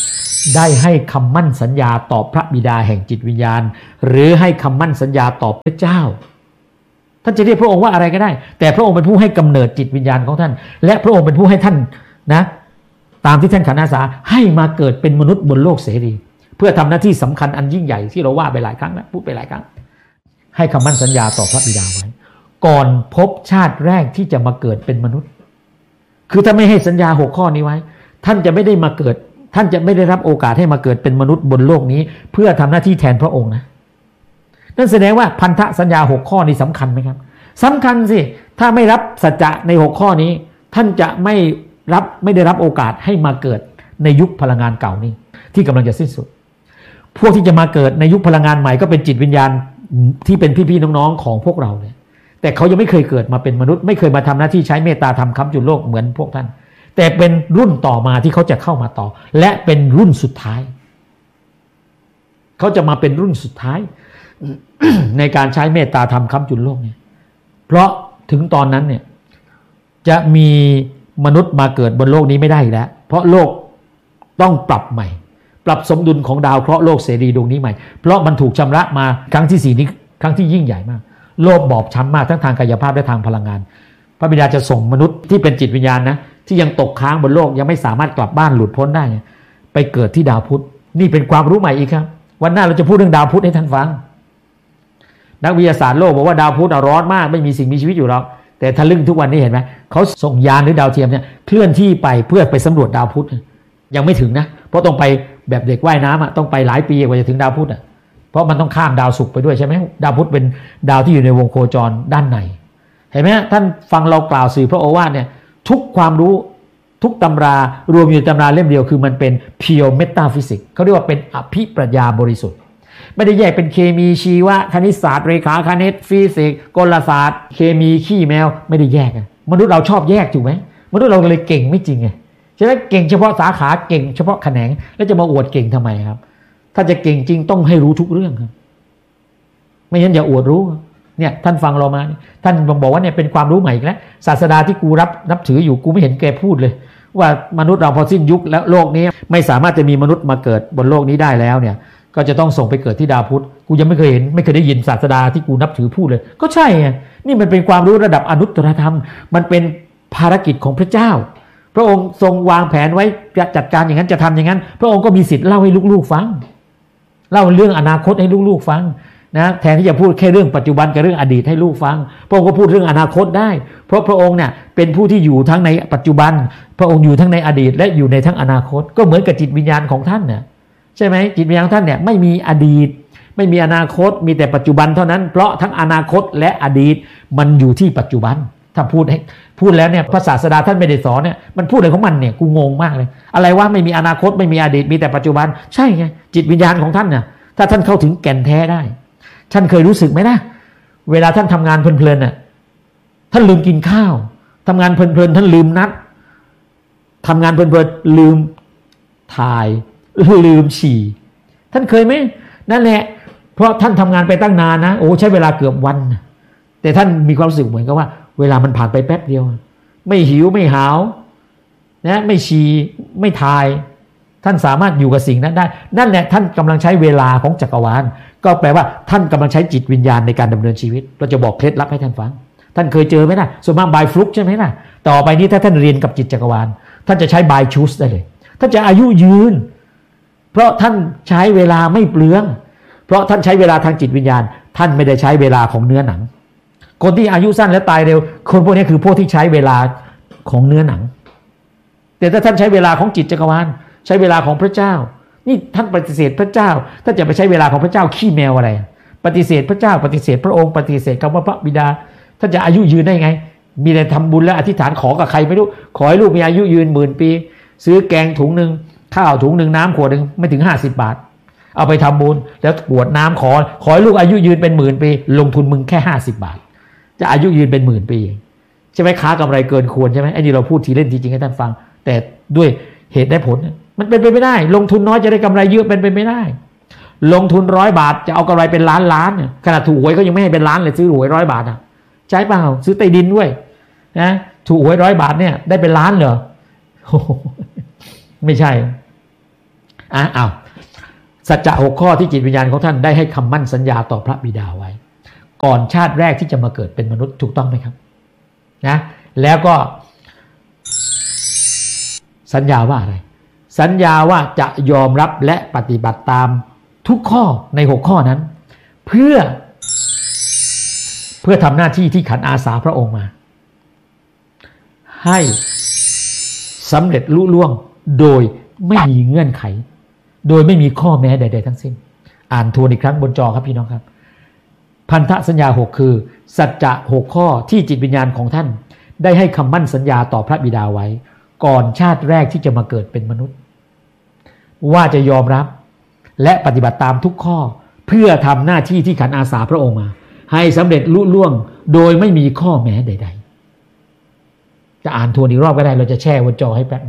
ได้ให้คำมั่นสัญญาต่อพระบิดาแห่งจิตวิญญาณหรือให้คำมั่นสัญญาต่อพระเจ้าท่านจะเรียกพระองค์ว่าอะไรก็ได้แต่พระองค์เป็นผู้ให้กำเนิดจิตวิญญาณของท่านและพระองค์เป็นผู้ให้ท่านนะตามที่ท่านขันธ์อาสาให้มาเกิดเป็นมนุษย์บนโลกเสรีเพื่อทำหน้าที่สำคัญอันยิ่งใหญ่ที่เราว่าไปหลายครั้งแล้วพูดไปหลายครั้งให้คำมั่นสัญญาต่อพระบิดาไว้ก่อนพบชาติแรกที่จะมาเกิดเป็นมนุษย์คือถ้าไม่ให้สัญญา6ข้อนี้ไว้ท่านจะไม่ได้มาเกิดท่านจะไม่ได้รับโอกาสให้มาเกิดเป็นมนุษย์บนโลกนี้เพื่อทำหน้าที่แทนพระองค์นะนั่นแสดงว่าพันธสัญญา6ข้อนี้สำคัญไหมครับสำคัญสิถ้าไม่รับสัจจะใน6ข้อนี้ท่านจะไม่ได้รับโอกาสให้มาเกิดในยุคพลังงานเก่านี้ที่กำลังจะสิ้นสุดพวกที่จะมาเกิดในยุคพลังงานใหม่ก็เป็นจิตวิญญาณที่เป็นพี่ๆน้องๆของพวกเราเนี่ยแต่เขายังไม่เคยเกิดมาเป็นมนุษย์ไม่เคยมาทำหน้าที่ใช้เมตตาธรรมค้ำจุนโลกเหมือนพวกท่านแต่เป็นรุ่นต่อมาที่เขาจะเข้ามาต่อและเป็นรุ่นสุดท้ายเขาจะมาเป็นรุ่นสุดท้าย ในการใช้เมตตาธรรมค้ำจุนโลกเนี่ยเพราะถึงตอนนั้นเนี่ยจะมีมนุษย์มาเกิดบนโลกนี้ไม่ได้แล้วเพราะโลกต้องปรับใหม่ปรับสมดุลของดาวเคราะห์โลกเสรีดวงนี้ใหม่เพราะมันถูกชำระมาครั้งที่4นี้ครั้งที่ยิ่งใหญ่มากโลกบอบช้ำมากทั้งทางกายภาพและทางพลังงานพระบิดาจะส่งมนุษย์ที่เป็นจิตวิญญาณนะที่ยังตกค้างบนโลกยังไม่สามารถกลับบ้านหลุดพ้นได้ไปเกิดที่ดาวพุธนี่เป็นความรู้ใหม่อีกครับวันหน้าเราจะพูดเรื่องดาวพุธให้ท่านฟังนักวิทยาศาสตร์โลกบอกว่าดาวพุธร้อนมากไม่มีสิ่งมีชีวิตอยู่หรอกแต่ทะลึ่งทุกวันนี้เห็นไหมเขาส่งยานหรือดาวเทียมเนี่ยเคลื่อนที่ไปเพื่อไปสำรวจดาวพุธยังไม่ถึงนะเพราะต้องไปแบบเด็กว่ายน้ำต้องไปหลายปีกว่าจะถึงดาวพุธเพราะมันต้องข้ามดาวศุกร์ไปด้วยใช่ไหมดาวพุธเป็นดาวที่อยู่ในวงโคจรด้านในเห็นไหมท่านฟังเรากล่าวสื่อพระโอวาทเนี่ยทุกความรู้ทุกตำรารวมอยู่ในตำราเล่มเดียวคือมันเป็น pure metaphysics เขาเรียกว่าเป็นอภิปรัชญาบริสุทธิ์ไม่ได้แยกเป็นเคมีชีวะคณิตศาสตร์เรขาคณิตฟิสิกส์กลศาสตร์เคมีขี้แมวไม่ได้แยกมนุษย์เราชอบแยกถูกไหมมนุษย์เราเลยเก่งไม่จริงไงฉะนั้นเก่งเฉพาะสาขาเก่งเฉพาะแขนงแล้วจะมาอวดเก่งทำไมครับถ้าจะเก่งจริงต้องให้รู้ทุกเรื่องครับไม่งั้นอย่าอวดรู้เนี่ยท่านฟังเรามาท่านบอกว่าเนี่ยเป็นความรู้ใหม่อีกแล้วศาสดาที่กูนับถืออยู่กูไม่เห็นแกพูดเลยว่ามนุษย์เราพอสิ้นยุคแล้วโลกนี้ไม่สามารถจะมีมนุษย์มาเกิดบนโลกนี้ได้แล้วเนี่ยก็จะต้องส่งไปเกิดที่ดาวพุธกูยังไม่เคยเห็นไม่เคยได้ยินศาสดาที่กูนับถือพูดเลยก็ใช่ไงนี่มันเป็นความรู้ระดับอนุตตรธรรมมันเป็นภารกิจของพระเจ้าพระองค์ทรงวางแผนไว้จะจัดการอย่างนั้นจะทำอย่างนั้นพระองค์ก็มีสิทธิ์เล่าให้ลูกๆฟังเล่าเรื่องอนาคตให้ลูกๆฟังนะแทนที่จะพูดแค่เรื่องปัจจุบันกับเรื่องอดีตให้ลูกฟังพระองค์ก็พูดเรื่องอนาคตได้เพราะพระองค์เนี่ยเป็นผู้ที่อยู่ทั้งในปัจจุบันพระองค์อยู่ทั้งในอดีตและอยู่ในทั้งอนาคตก็เหมือนกับจิตวิญญาณของท่านเนี่ยใช่ไหมจิตวิญญาณของท่านเนี่ยไม่มีอดีตไม่มีอนาคตมีแต่ปัจจุบันเท่านั้นเพราะทั้งอนาคตและอดีตมันอยู่ที่ปัจจุบันถ้าพูดแล้วเนี่ยพระศาสดาท่านไม่ได้สอนเนี่ยมันพูดอะไรของมันเนี่ยกูงงมากเลยอะไรวะไม่มีอนาคตไม่มีอดีตมีแต่ปัจจุบันใช่ไงจิตวิญญาณของท่านเนี่ยถ้าท่านเข้าถึงแก่นแท้ได้ท่านเคยรู้สึกไหมนะเวลาท่านทำงานเพลินๆน่ะท่านลืมกินข้าวทำงานเพลินๆท่านลืมนัดทำงานเพลินๆลืมถ่ายลืมฉี่ท่านเคยไหมนั่นแหละเพราะท่านทำงานไปตั้งนานนะโอ้ใช้เวลาเกือบวันแต่ท่านมีความรู้สึกเหมือนกับว่าเวลามันผ่านไปแป๊บเดียวไม่หิวไม่หาวนะไม่ฉี่ไม่ถ่ายท่านสามารถอยู่กับสิ่งนั้นได้นั่นแหละท่านกำลังใช้เวลาของจักรวาลก็แปลว่าท่านกำลังใช้จิตวิญญาณในการดำเนินชีวิตเราจะบอกเคล็ดลับให้ท่านฟังท่านเคยเจอไหมนะส่วนมากบายฟลุกใช่ไหมนะต่อไปนี้ถ้าท่านเรียนกับจิตจักรวาลท่านจะใช้บายชูสได้เลยท่านจะอายุยืนเพราะท่านใช้เวลาไม่เปลืองเพราะท่านใช้เวลาทางจิตวิญญาณท่านไม่ได้ใช้เวลาของเนื้อหนังคนที่อายุสั้นและตายเร็วคนพวกนี้คือพวกที่ใช้เวลาของเนื้อหนังแต่ถ้าท่านใช้เวลาของจิตจักรวาลใช้เวลาของพระเจ้านี่ท่านปฏิเสธพระเจ้าท่านจะไปใช้เวลาของพระเจ้าขี้แมวอะไรปฏิเสธพระเจ้าปฏิเสธพระองค์ปฏิเสธคำว่าพระบิดาท่านจะอายุยืนได้ไงมีแต่ทำบุญและอธิษฐานขอกับใครไม่รู้ขอให้ลูกมีอายุยืน10,000 ปีซื้อแกงถุงนึงข้าวถุงนึงน้ำขวดนึงไม่ถึง50 บาทเอาไปทำบุญแล้วกรวดน้ำขอให้ลูกอายุยืนเป็น10,000 ปีลงทุนมึงแค่50 บาทจะอายุยืนเป็น10,000 ปีใช่ไหมค้ากำไรเกินควรใช่ไหมไอ้นี่เราพูดทีเล่นทีจริงให้ท่านฟังแต่ด้วยเหตุและผลมันเป็นไปไม่ได้ลงทุนน้อยจะได้กำไรเยอะเป็นไปไม่ได้ลงทุน100 บาทจะเอากำไรเป็นล้านเนี่ยขนาดถูกหวยก็ยังไม่ให้เป็นล้านเลยซื้อหวย100 บาทใช่เปล่าซื้อใต้ดินด้วยนะถูกหวย100 บาทเนี่ยได้เป็นล้านเหรอไม่ใช่อ้าวสัจจะ6ข้อที่จิตวิญญาณของท่านได้ให้คำมั่นสัญญาต่อพระบิดาไว้ก่อนชาติแรกที่จะมาเกิดเป็นมนุษย์ถูกต้องไหมครับนะแล้วก็สัญญาว่าอะไรสัญญาว่าจะยอมรับและปฏิบัติตามทุกข้อใน6ข้อนั้นเพื่อทำหน้าที่ที่ขันอาสาพระองค์มาให้สำเร็จลุล่วงโดยไม่มีเงื่อนไขโดยไม่มีข้อแม้ใดๆทั้งสิ้นอ่านทวนอีกครั้งบนจอครับพี่น้องครับพันธสัญญา6คือสัจจะ6ข้อที่จิตวิญญาณของท่านได้ให้คำมั่นสัญญาต่อพระบิดาไว้ก่อนชาติแรกที่จะมาเกิดเป็นมนุษย์ว่าจะยอมรับและปฏิบัติตามทุกข้อเพื่อทำหน้าที่ที่ขันอาสาพระองค์มาให้สำเร็จลุล่วงโดยไม่มีข้อแม้ใดๆจะอ่านทวนอีกรอบก็ได้เราจะแช่บนจอให้แป๊บ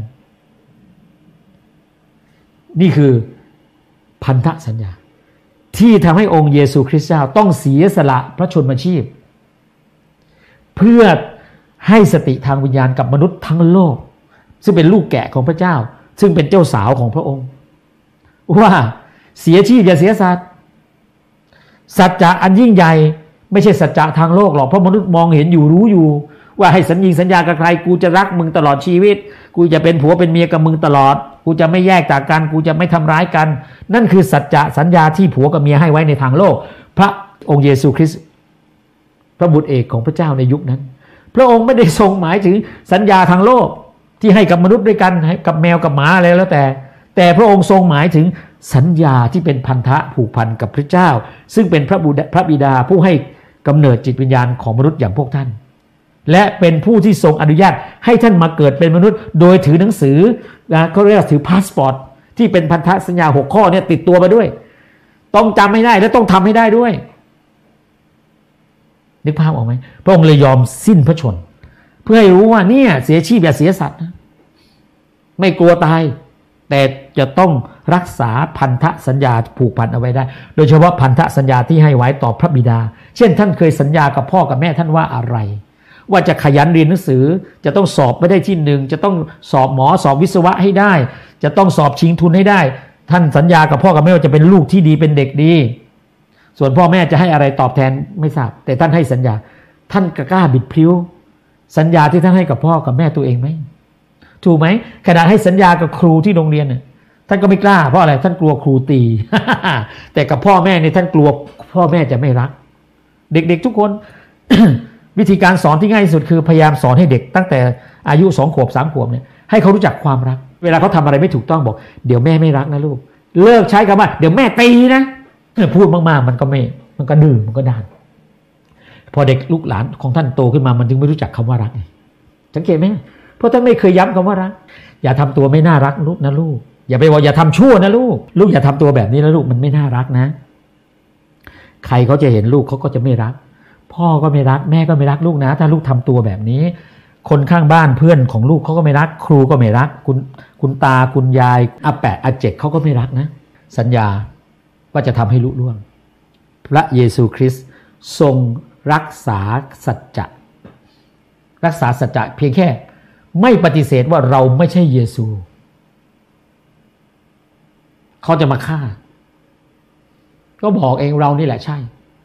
นี่คือพันธสัญญาที่ทำให้องค์เยซูคริสต์เจ้าต้องเสียสละพระชนมชีพเพื่อให้สติทางวิญญาณกับมนุษย์ทั้งโลกซึ่งเป็นลูกแกะของพระเจ้าซึ่งเป็นเจ้าสาวของพระองค์ว่าเสียชีพอย่าเสียสัตว์สัจจะอันยิ่งใหญ่ไม่ใช่สัจจะทางโลกหรอกเพราะมนุษย์มองเห็นอยู่รู้อยู่ว่าให้สัญญากับใครกูจะรักมึงตลอดชีวิตกูจะเป็นผัวเป็นเมียกับมึงตลอดกูจะไม่แยกจากกันกูจะไม่ทำร้ายกันนั่นคือสัจจะสัญญาที่ผัวกับเมียให้ไว้ในทางโลกพระองค์เยซูคริสต์พระบุตรเอกของพระเจ้าในยุคนั้นพระองค์ไม่ได้ทรงหมายถึงสัญญาทางโลกที่ให้กับมนุษย์ด้วยกันให้กับแมวกับหมาอะไรแล้วแต่พระองค์ทรงหมายถึงสัญญาที่เป็นพันธะผูกพันกับพระเจ้าซึ่งเป็นพระบิดาผู้ให้กำเนิดจิตวิญญาณของมนุษย์อย่างพวกท่านและเป็นผู้ที่ทรงอนุญาตให้ท่านมาเกิดเป็นมนุษย์โดยถือหนังสือเขาเรียกถือพาสปอร์ตที่เป็นพันธสัญญา6ข้อเนี่ยติดตัวมาด้วยต้องจำให้ได้และต้องทำให้ได้ด้วยนึกภาพออกไหมพระองค์เลยยอมสิ้นพระชนเพื่อให้รู้ว่าเนี่ยเสียชีพอย่าเสียสัตว์นะไม่กลัวตายแต่จะต้องรักษาพันธสัญญาผูกพันเอาไว้ได้โดยเฉพาะพันธสัญญาที่ให้ไว้ต่อพระบิดาเช่นท่านเคยสัญญากับพ่อกับแม่ท่านว่าอะไรว่าจะขยันเรียนหนังสือจะต้องสอบไม่ได้ที่1จะต้องสอบหมอสอบวิศวะให้ได้จะต้องสอบชิงทุนให้ได้ท่านสัญญากับพ่อกับแม่ว่าจะเป็นลูกที่ดีเป็นเด็กดีส่วนพ่อแม่จะให้อะไรตอบแทนไม่ทราบแต่ท่านให้สัญญาท่านกล้าบิดพลิ้วสัญญาที่ท่านให้กับพ่อกับแม่ตัวเองไหมถูกไหมขณะให้สัญญากับครูที่โรงเรียนท่านก็ไม่กล้าเพราะอะไรท่านกลัวครูตี แต่กับพ่อแม่เนี่ยท่านกลัวพ่อแม่จะไม่รักเด็กๆทุกคน วิธีการสอนที่ง่ายที่สุดคือพยายามสอนให้เด็กตั้งแต่อายุ2 ขวบ 3 ขวบเนี่ยให้เขารู้จักความรักเวลาเขาทำอะไรไม่ถูกต้องบอกเดี๋ยวแม่ไม่รักนะลูกเลิกใช้คำว่าเดี๋ยวแม่ตีนะพูดมากๆมันก็ดื้อมันก็ด้านพอเด็กลูกหลานของท่านโตขึ้นมามันจึงไม่รู้จักคำว่ารักสังเกตไหมเพราะท่านไม่เคยย้ำคำว่ารักอย่าทำตัวไม่น่ารักลูกนะลูกอย่าไปบอกอย่าทำชั่วนะลูกอย่าทำตัวแบบนี้นะลูกมันไม่น่ารักนะใครเขาจะเห็นลูกเขาก็จะไม่รักพ่อก็ไม่รักแม่ก็ไม่รักลูกนะถ้าลูกทำตัวแบบนี้คนข้างบ้านเพื่อนของลูกเขาก็ไม่รักครูก็ไม่รักคุณตาคุณยายอาแปะอาเจกเขาก็ไม่รักนะสัญญาว่าจะทำให้ลุล่วงพระเยซูคริสต์ทรงรักษาสัจจะเพียงแค่ไม่ปฏิเสธว่าเราไม่ใช่เยซูเขาจะมาฆ่าก็บอกเองเรานี่แหละใช่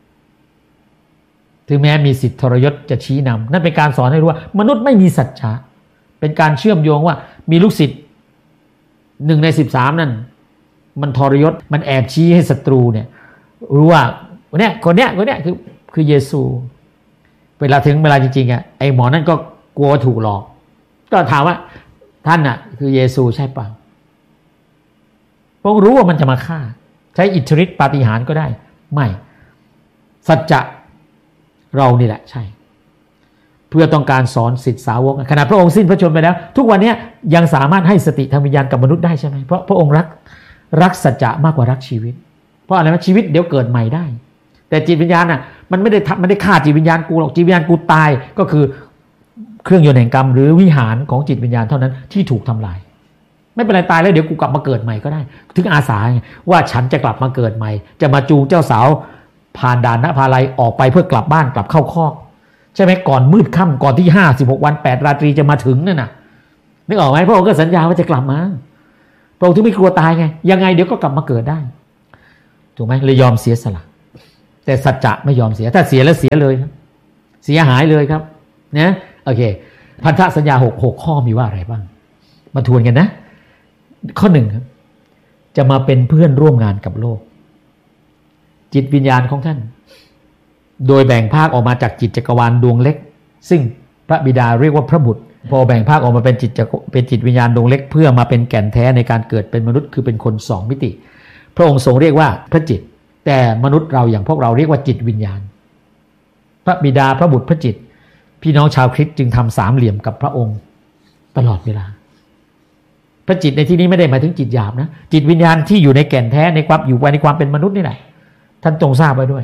ถึงแม้มีสิทธิทรยศจะชี้นำนั่นเป็นการสอนให้รู้ว่ามนุษย์ไม่มีสัจจะเป็นการเชื่อมโยงว่ามีลูกศิษย์1 ใน 13นั่นมันทรยศมันแอบชี้ให้ศัตรูเนี่ยรู้ว่าคนเนี้ยคือเยซูเวลาถึงเวลาจริงๆไอ้หมอนั่นก็กลัวถูกหลอกก็ถามว่าท่านคือเยซูใช่ป่ะเพราะรู้ว่ามันจะมาฆ่าใช้อิทธิฤทธิปาฏิหาริย์ก็ได้ไม่สัจจะเรานี่แหละใช่เพื่อต้องการสอนศิษย์สาวกขณะพระองค์สิ้นพระชนม์ไปแล้วทุกวันนี้ยังสามารถให้สติทางวิญญาณกับมนุษย์ได้ใช่ไหมเพราะพระองค์รักสัจจะมากกว่ารักชีวิตเพราะอะไรนะชีวิตเดี๋ยวเกิดใหม่ได้แต่จิตวิญญาณมันไม่ได้ฆ่าจิตวิญญาณกูหรอกจิตวิญญาณกูตายก็คือเครื่องยนต์แห่งกรรมหรือวิหารของจิตวิญญาณเท่านั้นที่ถูกทำลายไม่เป็นไรตายแล้วเดี๋ยวกูกลับมาเกิดใหม่ก็ได้ถึงอาสาว่าฉันจะกลับมาเกิดใหม่จะมาจูงเจ้าสาวผ่านด่านนภาลัยออกไปเพื่อกลับบ้านกลับเข้าคอกใช่ไหมก่อนมืดค่ำก่อนที่56 วัน8 ราตรีจะมาถึงนั่นน่ะนึกออกไหมพระองค์ก็สัญญาว่าจะกลับมาพระองค์ถึงไม่กลัวตายไงยังไงเดี๋ยวก็กลับมาเกิดได้ถูกไหมเลยยอมเสียสละแต่สัจจะไม่ยอมเสียถ้าเสียแล้วเสียเลยครับเสียหายเลยครับนะโอเคพันธสัญญา6ข้อมีว่าอะไรบ้างมาทวนกันนะข้อหนึ่งครับจะมาเป็นเพื่อนร่วมงานกับโลกจิตวิญญาณของท่านโดยแบ่งภาคออกมาจากจิตจักรวาลดวงเล็กซึ่งพระบิดาเรียกว่าพระบุตรพอแบ่งภาคออกมาเป็นจิตวิญญาณดวงเล็กเพื่อมาเป็นแก่นแท้ในการเกิดเป็นมนุษย์คือเป็นคน2มิติพระองค์ทรงเรียกว่าพระจิตแต่มนุษย์เราอย่างพวกเราเรียกว่าจิตวิญญาณพระบิดาพระบุตรพระจิตพี่น้องชาวคริสต์จึงทำสามเหลี่ยมกับพระองค์ตลอดเวลาพระจิตในที่นี้ไม่ได้หมายถึงจิตหยาบนะจิตวิญญาณที่อยู่ในแก่นแท้ในความอยู่ในความเป็นมนุษย์นี่แหละท่านจงทราบไว้ด้วย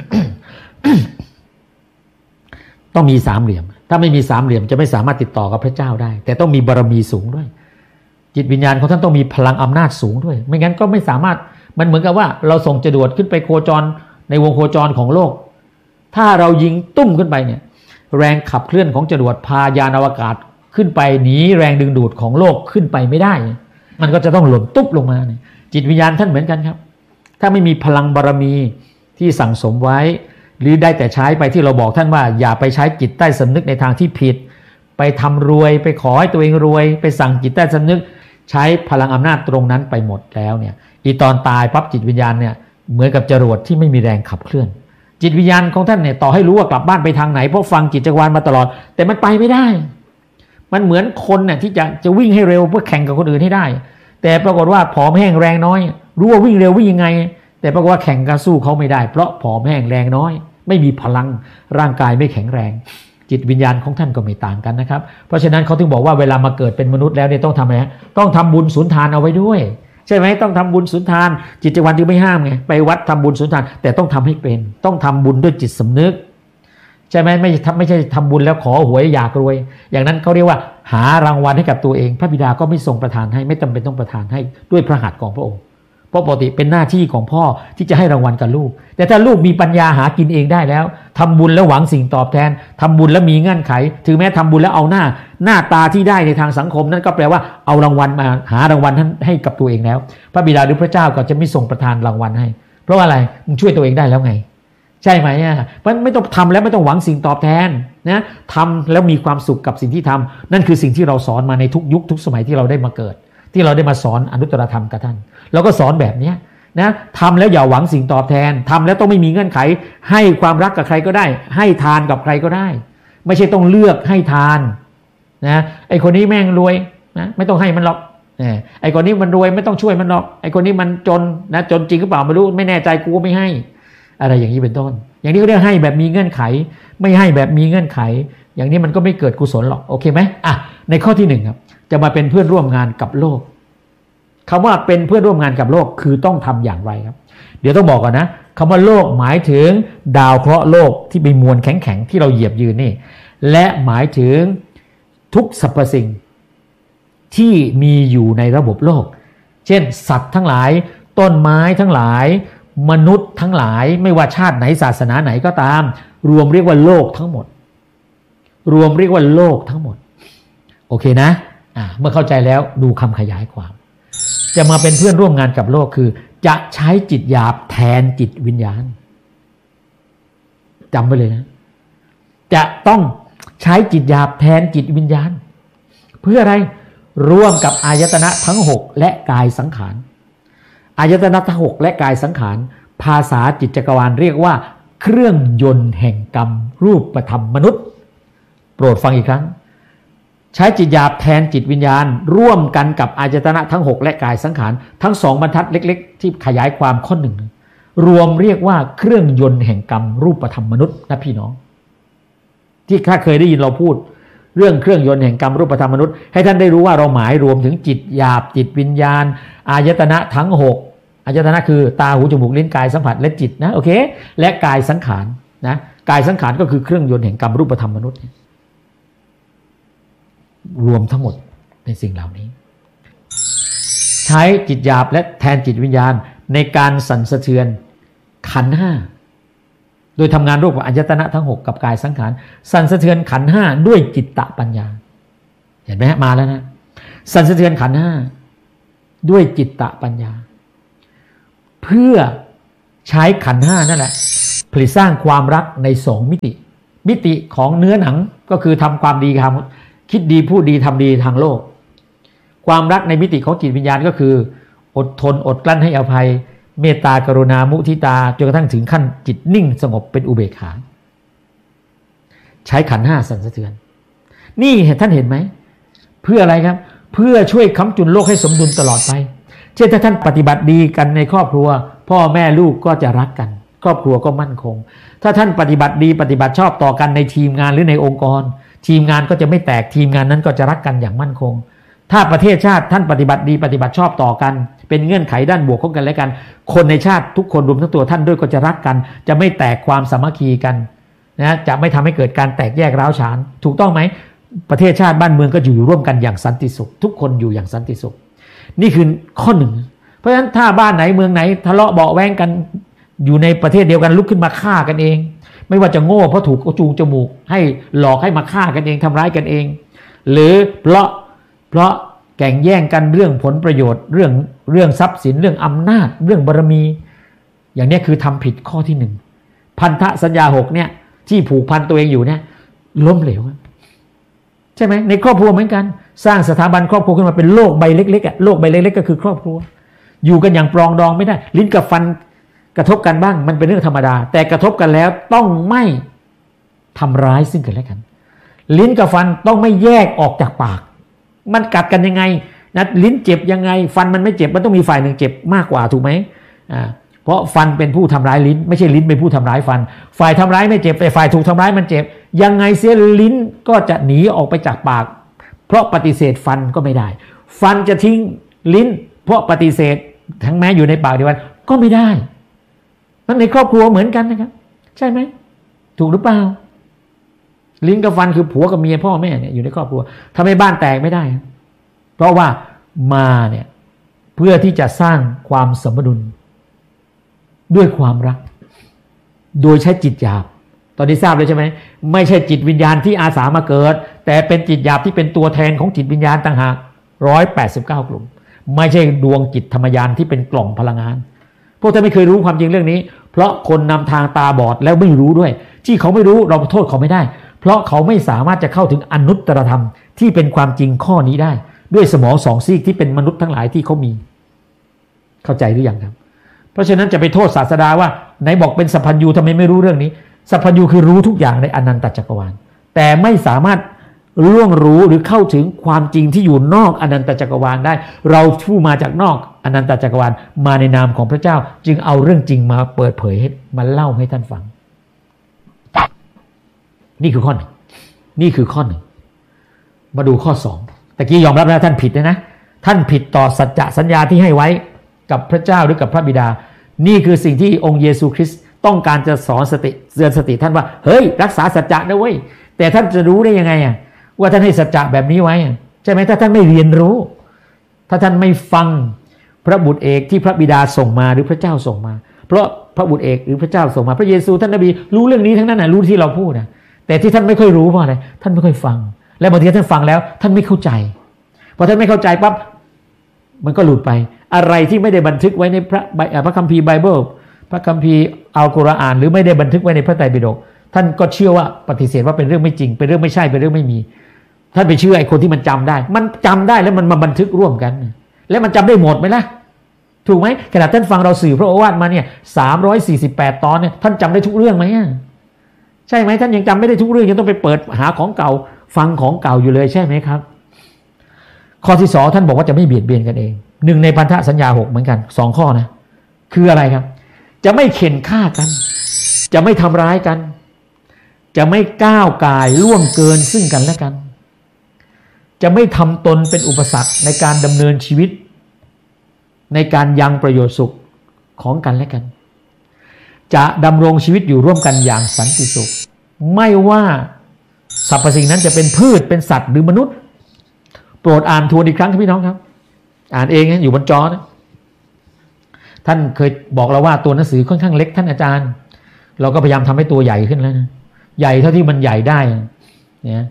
ต้องมีสามเหลี่ยมถ้าไม่มีสามเหลี่ยมจะไม่สามารถติดต่อกับพระเจ้าได้แต่ต้องมีบารมีสูงด้วยจิตวิญญาณของท่านต้องมีพลังอำนาจสูงด้วยไม่งั้นก็ไม่สามารถมันเหมือนกับว่าเราส่งจรวดขึ้นไปโคจรในวงโคจรของโลกถ้าเรายิงตุ้มขึ้นไปเนี่ยแรงขับเคลื่อนของจรวดพายานอวกาศขึ้นไปหนีแรงดึงดูดของโลกขึ้นไปไม่ได้มันก็จะต้องหล่นตุ๊บลงมาเนี่ยจิตวิญญาณท่านเหมือนกันครับถ้าไม่มีพลังบารมีที่สั่งสมไว้หรือได้แต่ใช้ไปที่เราบอกท่านว่าอย่าไปใช้จิตใต้สำนึกในทางที่ผิดไปทำรวยไปขอให้ตัวเองรวยไปสั่งจิตใต้สำนึกใช้พลังอำนาจตรงนั้นไปหมดแล้วเนี่ยอีตอนตายปั๊บจิตวิญญาณเนี่ยเหมือนกับจรวดที่ไม่มีแรงขับเคลื่อนจิตวิญญาณของท่านเนี่ยต่อให้รู้ว่ากลับบ้านไปทางไหนเพราะฟังจิตจักรวาลมาตลอดแต่มันไปไม่ได้มันเหมือนคนเนี่ยที่จะวิ่งให้เร็วเพื่อแข่งกับคนอื่นให้ได้แต่ปรากฏว่าผอมแห้งแรงน้อยรู้ว่าวิ่งเร็ววิ่งยังไงแต่ปรากฏว่าแข่งกันสู้เขาไม่ได้เพราะผอมแห้งแรงน้อยไม่มีพลังร่างกายไม่แข็งแรงจิตวิญญาณของท่านก็ไม่ต่างกันนะครับเพราะฉะนั้นเขาถึงบอกว่าเวลามาเกิดเป็นมนุษย์แล้วเนี่ยต้องทำอะไรต้องทำบุญสุนทานเอาไว้ด้วยใช่ไหมต้องทำบุญสุนทานจิตจักรวาลจึงไม่ห้ามไงไปวัดทำบุญสุนทานแต่ต้องทำให้เป็นต้องทำบุญด้วยจิตสำนึกใช่ไหมไม่ใช่ทำบุญแล้วขอหวยอยากรวยอย่างนั้นเขาเรียกว่าหารางวัลให้กับตัวเองพระบิดาก็ไม่ทรงประทานให้ไม่จำเป็นต้องประทานให้ด้วยพระหัตถ์ของพระองค์เพราะปกติเป็นหน้าที่ของพ่อที่จะให้รางวัลกับลูกแต่ถ้าลูกมีปัญญาหากินเองได้แล้วทำบุญแล้วหวังสิ่งตอบแทนทำบุญแล้วมีเงื่อนไขถึงแม้ทำบุญแล้วเอาหน้าตาที่ได้ในทางสังคมนั่นก็แปลว่าเอารางวัลมาหารางวัลให้กับตัวเองแล้วพระบิดาหรือพระเจ้าก็จะไม่ทรงประทานรางวัลให้เพราะว่าอะไรมึงช่วยตัวเองได้แล้วไงใช่ไหมเพราะไม่ต้องทำแล้วไม่ต้องหวังสิ่งตอบแทนนะทำแล้วมีความสุขกับสิ่งที่ทำนั่นคือสิ่งที่เราสอนมาในทุกยุคทุกสมัยที่เราได้มาเกิดที่เราได้มาสอนอนุตตรธรรมกับท่านเราก็สอนแบบนี้นะทำแล้วอย่าหวังสิ่งตอบแทนทำแล้วต้องไม่มีเงื่อนไขให้ความรักกับใครก็ได้ให้ทานกับใครก็ได้ไม่ใช่ต้องเลือกให้ทานนะไอคนนี้แม่งรวยนะไม่ต้องให้มันหรอกไอคนนี้มันรวยไม่ต้องช่วยมันหรอกไอคนนี้มันจนนะจนจริงหรือเปล่าไม่รู้ไม่แน่ใจกูก็ไม่ให้อะไรอย่างนี้เป็นต้นอย่างนี้ก็เรียกให้แบบมีเงื่อนไขไม่ให้แบบมีเงื่อนไขอย่างนี้มันก็ไม่เกิดกุศลหรอกโอเคไหมอ่ะในข้อที่1ครับจะมาเป็นเพื่อนร่วมงานกับโลกคำว่าเป็นเพื่อนร่วมงานกับโลกคือต้องทำอย่างไรครับเดี๋ยวต้องบอกก่อนนะคำว่าโลกหมายถึงดาวเคราะห์โลกที่เป็นมวลแข็งๆที่เราเหยียบยืนนี่และหมายถึงทุกสรรพสิ่งที่มีอยู่ในระบบโลกเช่นสัตว์ทั้งหลายต้นไม้ทั้งหลายมนุษย์ทั้งหลายไม่ว่าชาติไหนศาสนาไหนก็ตามรวมเรียกว่าโลกทั้งหมดรวมเรียกว่าโลกทั้งหมดโอเคนะเมื่อเข้าใจแล้วดูคำขยายความจะมาเป็นเพื่อนร่วมงานกับโลกคือจะใช้จิตหยาบแทนจิตวิญญาณจำไว้เลยนะจะต้องใช้จิตหยาบแทนจิตวิญญาณเพื่ออะไรร่วมกับอายตนะทั้ง6และกายสังขารอายตนะทั้ง6และกายสังขารภาษาจิตจักรวาลเรียกว่าเครื่องยนต์แห่งกรรมรูปธรรมมนุษย์โปรดฟังอีกครั้งใช้จิตหยาบแทนจิตวิญญาณร่วมกันกับอายตนะทั้ง6และกายสังขารทั้ง2บรรทัดเล็กๆที่ขยายความข้อหนึ่งรวมเรียกว่าเครื่องยนต์แห่งกรรมรูปธรรมมนุษย์นะพี่น้องที่ข้าเคยได้ยินเราพูดเรื่องเครื่องยนต์แห่งกรรมรูปธรรมมนุษย์ให้ท่านได้รู้ว่าเราหมายรวมถึงจิตหยาบจิตวิญญาณอายตนะทั้ง6อายตนะคือตาหูจมูกลิ้นกายสัมผัสและจิตนะโอเคและกายสังขารนะกายสังขารก็คือเครื่องยนต์แห่งกรรมรูปธรรมมนุษย์รวมทั้งหมดในสิ่งเหล่านี้ใช้จิตหยาบและแทนจิตวิญญาณในการสั่นสะเทือนขันธ์5โดยทำงานร่วมกับอายตนะทั้ง6กับกายสังขารสั่นสะเทือนขันธ์5ด้วยจิตตปัญญาเห็นไหมฮะมาแล้วนะสั่นสะเทือนขันธ์ด้วยจิตตปัญญาเพื่อใช้ขันธ์ห้านั่นแหละผลิตสร้างความรักใน2 มิติของเนื้อหนังก็คือทำความดีคิดดีพูดดีทำดีทางโลกความรักในมิติของจิตวิญญาณก็คืออดทนอดกลั้นให้อภัยเมตตากรุณามุทิตาจนกระทั่งถึงขั้นจิตนิ่งสงบเป็นอุเบกขาใช้ขันธ์ห้าสั่นสะเทือนนี่ท่านเห็นไหมเพื่ออะไรครับเพื่อช่วยค้ำจุนโลกให้สมดุลตลอดไปเช่นถ้าท่านปฏิบัติดีกันในครอบครัวพ่อแม่ลูกก็จะรักกันครอบครัวก็มั่นคงถ้าท่านปฏิบัติดีปฏิบัติชอบต่อกันในทีมงานหรือในองค์กรทีมงานก็จะไม่แตกทีมงานนั้นก็จะรักกันอย่างมั่นคงถ้าประเทศชาติท่านปฏิบัติดีปฏิบัติชอบต่อกันเป็นเงื่อนไขด้านบวกของกันและกันคนในชาติทุกคนรวมทั้งตัวท่านด้วยก็จะรักกันจะไม่แตกความสามัคคีกันนะจะไม่ทำให้เกิดการแตกแยกร้าวฉานถูกต้องไหมประเทศชาติบ้านเมืองก็อยู่ร่วมกันอย่างสันติสุขทุกคนอยู่อย่างสันติสุขนี่คือข้อหนึ่งเพราะฉะนั้นถ้าบ้านไหนเมืองไหนทะเลาะเบาะแว้งกันอยู่ในประเทศเดียวกันลุกขึ้นมาฆ่ากันเองไม่ว่าจะโง่เพราะถูกจูงจมูกให้หลอกให้มาฆ่ากันเองทำร้ายกันเองหรือเพราะแข่งแย่งกันเรื่องผลประโยชน์เรื่องทรัพย์สินเรื่องอำนาจเรื่องบารมีอย่างนี้คือทำผิดข้อที่1พันธสัญญา6เนี่ยที่ผูกพันตัวเองอยู่เนี่ยล้มเหลวใช่ไหมในครอบครัวเหมือนกันสร้างสถาบันครอบครัวขึ้นมาเป็นโลกใบเล็กๆโลกใบเล็กๆก็คือครอบครัวอยู่กันอย่างปรองดองไม่ได้ลิ้นกับฟันกระทบกันบ้างมันเป็นเรื่องธรรมดาแต่กระทบกันแล้วต้องไม่ทำร้ายซึ่งกันและกันลิ้นกับฟันต้องไม่แยกออกจากปากมันกัดกันยังไงนะลิ้นเจ็บยังไงฟันมันไม่เจ็บมันต้องมีฝ่ายหนึ่งเจ็บมากกว่าถูกไหมเพราะฟันเป็นผู้ทำร้ายลิ้นไม่ใช่ลิ้นเป็นผู้ทำร้ายฟันฝ่ายทำร้ายไม่เจ็บแต่ฝ่ายถูกทำร้ายมันเจ็บยังไงเสียลิ้นก็จะหนีออกไปจากปากเพราะปฏิเสธฟันก็ไม่ได้ฟันจะทิ้งลิ้นเพราะปฏิเสธทั้งแม้อยู่ในปากเดียวกันก็ไม่ได้มันในครอบครัวเหมือนกันนะครับใช่ไหมถูกหรือเปล่าลิ้นกับฟันคือผัวกับเมียพ่อแม่เนี่ยอยู่ในครอบครัวทำให้บ้านแตกไม่ได้เพราะว่ามาเนี่ยเพื่อที่จะสร้างความสมดุลด้วยความรักโดยใช้จิตหยาบตอนนี้ทราบเลยใช่ไหมไม่ใช่จิตวิญญาณที่อาสามาเกิดแต่เป็นจิตหยาบที่เป็นตัวแทนของจิตวิญญาณต่างหาก189กลุ่มไม่ใช่ดวงจิตธรรมญาณที่เป็นกล่องพลังงานพวกท่านไม่เคยรู้ความจริงเรื่องนี้เพราะคนนำทางตาบอดแล้วไม่รู้ด้วยที่เขาไม่รู้เราโทษเขาไม่ได้เพราะเขาไม่สามารถจะเข้าถึงอนุตตรธรรมที่เป็นความจริงข้อนี้ได้ด้วยสมอง2ซีกที่เป็นมนุษย์ทั้งหลายที่เขามีเข้าใจหรือยังครับเพราะฉะนั้นจะไปโทษศาสดาว่าไหนบอกเป็นสัพพัญญูทำไมไม่รู้เรื่องนี้สัพพัญญูคือรู้ทุกอย่างในอนันตจักรวาลแต่ไม่สามารถล่วงรู้หรือเข้าถึงความจริงที่อยู่นอกอนันตจักรวาลได้เราผู้มาจากนอกอนันตจักรวาลมาในนามของพระเจ้าจึงเอาเรื่องจริงมาเปิดเผยให้มาเล่าให้ท่านฟังนี่คือข้อหนึ่งนี่คือข้อหนึ่งมาดูข้อ2ตะกี้ยอมรับนะท่านผิดนะท่านผิดต่อสัจจะสัญญาที่ให้ไว้กับพระเจ้าหรือกับพระบิดานี่คือสิ่งที่องค์เยซูคริสต์ต้องการจะสอนเตือนสติท่านว่าเฮ้ยรักษาสัจจะนะเว้ยแต่ท่านจะรู้ได้ยังไงว่าท่านให้สัจจะแบบนี้ไว้ใช่ไหมถ้าท่านไม่เรียนรู้ถ้าท่านไม่ฟังพระบุตรเอกที่พระบิดาส่งมาหรือพระเจ้าส่งมาเพราะพระบุตรเอกหรือพระเจ้าส่งมาพระเยซูท่านนบีรู้เรื่องนี้ทั้งนั้นรู้ที่เราพูดแต่ที่ท่านไม่ค่อยรู้เพราะอะไรท่านไม่ค่อยฟังและบางทีท่านฟังแล้วท่านไม่เข้าใจพอท่านไม่เข้าใจปั๊บมันก็หลุดไปอะไรที่ไม่ได้บันทึกไว้ในพระคัมภีร์ไบเบิลพระคัมภีร์อัลกุรอานหรือไม่ได้บันทึกไว้ในพระไตรปิฎกท่านก็เชื่อว่าปฏิเสธว่าเป็นเรื่องไม่จริงเป็นเรื่องไม่ใช่เป็นเรื่องไม่มีท่านไปเชื่อไอ้คนที่มันจำได้มันจำได้แล้วมันมาบันทึกร่วมกันแล้วมันจำได้หมดไหมล่ะถูกไหมขณะท่านฟังเราสื่อพระโอวาทมาเนี่ย348ตอนเนี่ยท่านจำได้ทุกเรื่องไหมใช่ไหมท่านยังจำไม่ได้ทุกเรื่องยังต้องไปเปิดหาของเก่าฟังของเก่าอยู่เลยใช่ไหมครับข้อที่2ท่านบอกว่าจะไม่เบียดเบียนกันเอง1ในพันธสัญญา6เหมือนกัน2ข้อนะคืออะไรครับจะไม่เข็นฆ่ากันจะไม่ทำร้ายกันจะไม่ก้าวก่ายล่วงเกินซึ่งกันและกันจะไม่ทำตนเป็นอุปสรรคในการดำเนินชีวิตในการยังประโยชน์สุขของกันและกันจะดำรงชีวิตอยู่ร่วมกันอย่างสันติสุขไม่ว่าสรรพสิ่งนั้นจะเป็นพืชเป็นสัตว์หรือมนุษย์โปรดอ่านทวนอีกครั้งครับพี่น้องครับอ่านเองนะอยู่บนจอนะท่านเคยบอกเราว่าตัวหนังสือค่อนข้างเล็กท่านอาจารย์เราก็พยายามทำให้ตัวใหญ่ขึ้นแล้วนะใหญ่เท่าที่มันใหญ่ได้เนี่ย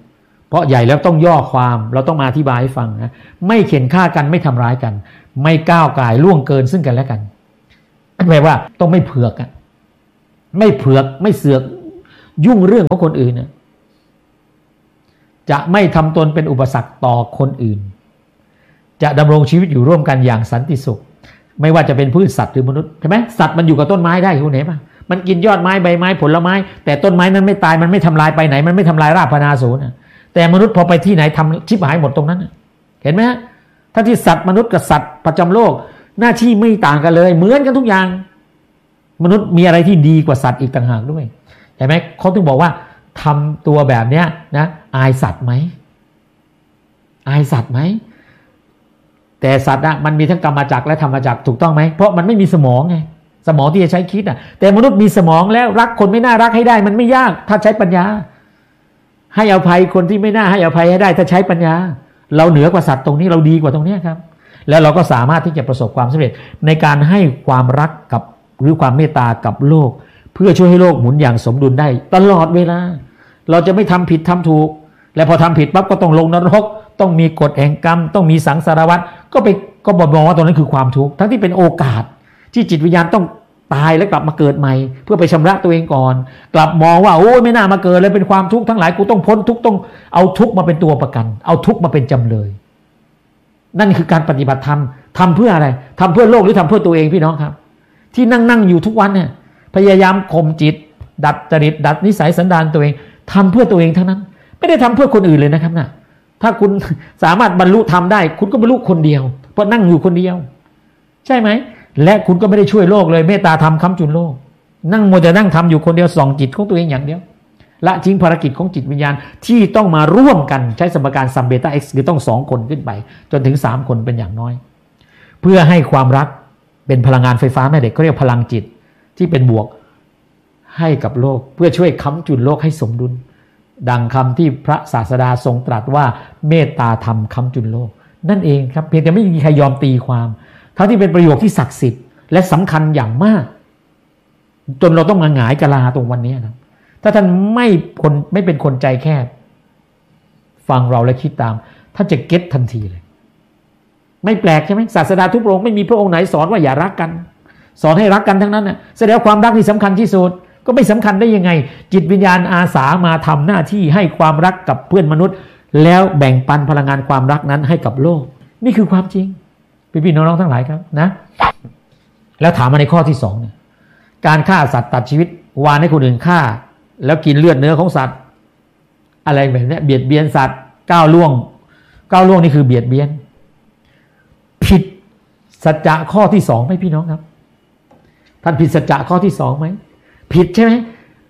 เพราะใหญ่แล้วต้องย่อความเราต้องมาอธิบายให้ฟังนะไม่เข็นฆ่ากันไม่ทำร้ายกันไม่ก้าวก่ายล่วงเกินซึ่งกันและกันแปลว่าต้องไม่เผือกอ่ะไม่เผือกไม่เสือกยุ่งเรื่องของคนอื่นนะจะไม่ทำตนเป็นอุปสรรคต่อคนอื่นจะดำรงชีวิตอยู่ร่วมกันอย่างสันติสุขไม่ว่าจะเป็นพืชสัตว์หรือมนุษย์ใช่ไหมสัตว์มันอยู่กับต้นไม้ได้คุณเห็นปะมันกินยอดไม้ใบไม้ผลไม้แต่ต้นไม้นั้นไม่ตายมันไม่ทำลายไปไหนมันไม่ทำลายรากพนาศูนย์แต่มนุษย์พอไปที่ไหนทำชิบหายหมดตรงนั้นเห็นไหมฮะถ้าที่สัตว์มนุษย์กับสัตว์ประจำโลกหน้าที่ไม่ต่างกันเลยเหมือนกันทุกอย่างมนุษย์มีอะไรที่ดีกว่าสัตว์อีกต่างหากด้วยเห็นไหมเขาถึงบอกว่าทำตัวแบบเนี้ยนะอายสัตว์ไหมอายสัตว์ไหมแต่สัตว์มันมีทั้งกรรมจักรและธรรมจักรถูกต้องไหมเพราะมันไม่มีสมองไงสมองที่จะใช้คิดแต่มนุษย์มีสมองแล้วรักคนไม่น่ารักให้ได้มันไม่ยากถ้าใช้ปัญญาให้อภัยคนที่ไม่น่าให้อภัยให้ได้ถ้าใช้ปัญญาเราเหนือกว่าสัตว์ตรงนี้เราดีกว่าตรงนี้ครับแล้วเราก็สามารถที่จะประสบความสำเร็จในการให้ความรักกับหรือความเมตตากับโลกเพื่อช่วยให้โลกหมุนอย่างสมดุลได้ตลอดเวลาเราจะไม่ทำผิดทำถูกและพอทำผิดปั๊บก็ต้องลงนรกต้องมีกฎแห่งกรรมต้องมีสังสารวัฏก็บอกว่าตรงนั้นคือความทุกข์ทั้งที่เป็นโอกาสที่จิตวิญญาณต้องตายแล้วกลับมาเกิดใหม่เพื่อไปชำระตัวเองก่อนกลับมองว่าโอ้ยไม่น่ามาเกิดเลยเป็นความทุกข์ทั้งหลายกูต้องพ้นทุกข์ต้องเอาทุกข์มาเป็นตัวประกันเอาทุกข์มาเป็นจำเลยนั่นคือการปฏิบัติธรรมทำเพื่ออะไรทำเพื่อโลกหรือทำเพื่อตัวเองพี่น้องครับที่นั่งอยู่ทุกวันเนี่ยพยายามข่มจิตดัดจริตดัดนิสัยสันดานตัวเองทำเพื่อตัวเองทั้งนั้นไม่ได้ทำเพื่อคนอื่นเลยนะครับนะถ้าคุณสามารถบรรลุธรรมได้คุณก็บรรลุคนเดียวเพราะนั่งอยู่คนเดียวใช่ไหมและคุณก็ไม่ได้ช่วยโลกเลยเมตตาธรรมค้ำจุนโลกนั่งโมจะนั่งทำอยู่คนเดียวส่องจิตของตัวเองอย่างเดียวละทิ้งภารกิจของจิตวิญญาณที่ต้องมาร่วมกันใช้สมการซัมเบต้าเอ็กซ์คือต้อง2คนขึ้นไปจนถึง3คนเป็นอย่างน้อยเพื่อให้ความรักเป็นพลังงานไฟฟ้าแม่เหล็กเขาเรียกพลังจิตที่เป็นบวกให้กับโลกเพื่อช่วยค้ำจุนโลกให้สมดุลดังคำที่พระศาสดาทรงตรัสว่าเมตตาธรรมค้ำจุนโลกนั่นเองครับเพียงแต่ไม่มีใครยอมตีความทั้งที่เป็นประโยคที่ศักดิ์สิทธิ์และสำคัญอย่างมากจนเราต้องมาหงายกะลาตรงวันนี้นะถ้าท่านไม่เป็นคนใจแคบฟังเราและคิดตามท่านจะเก็ตทันทีเลยไม่แปลกใช่ไหมศาสดาทุกพระองค์ไม่มีพระองค์ไหนสอนว่าอย่ารักกันสอนให้รักกันทั้งนั้นนะแสดงความรักที่สำคัญที่สุดก็ไม่สำคัญได้ยังไงจิตวิญญาณอาสามาทำหน้าที่ให้ความรักกับเพื่อนมนุษย์แล้วแบ่งปันพลังงานความรักนั้นให้กับโลกนี่คือความจริงพี่ๆน้องๆทั้งหลายครับนะแล้วถามมาในข้อที่2เนี่ยการฆ่าสัตว์ตัดชีวิตวานให้คนอื่นฆ่าแล้วกินเลือดเนื้อของสัตว์อะไรแบบนี้เบียดเบียนสัตว์ก้าวล่วงนี่คือเบียดเบียนผิดสัจจะข้อที่2ไหมพี่น้องครับท่านผิดสัจจะข้อที่2ไหมผิดใช่ไหม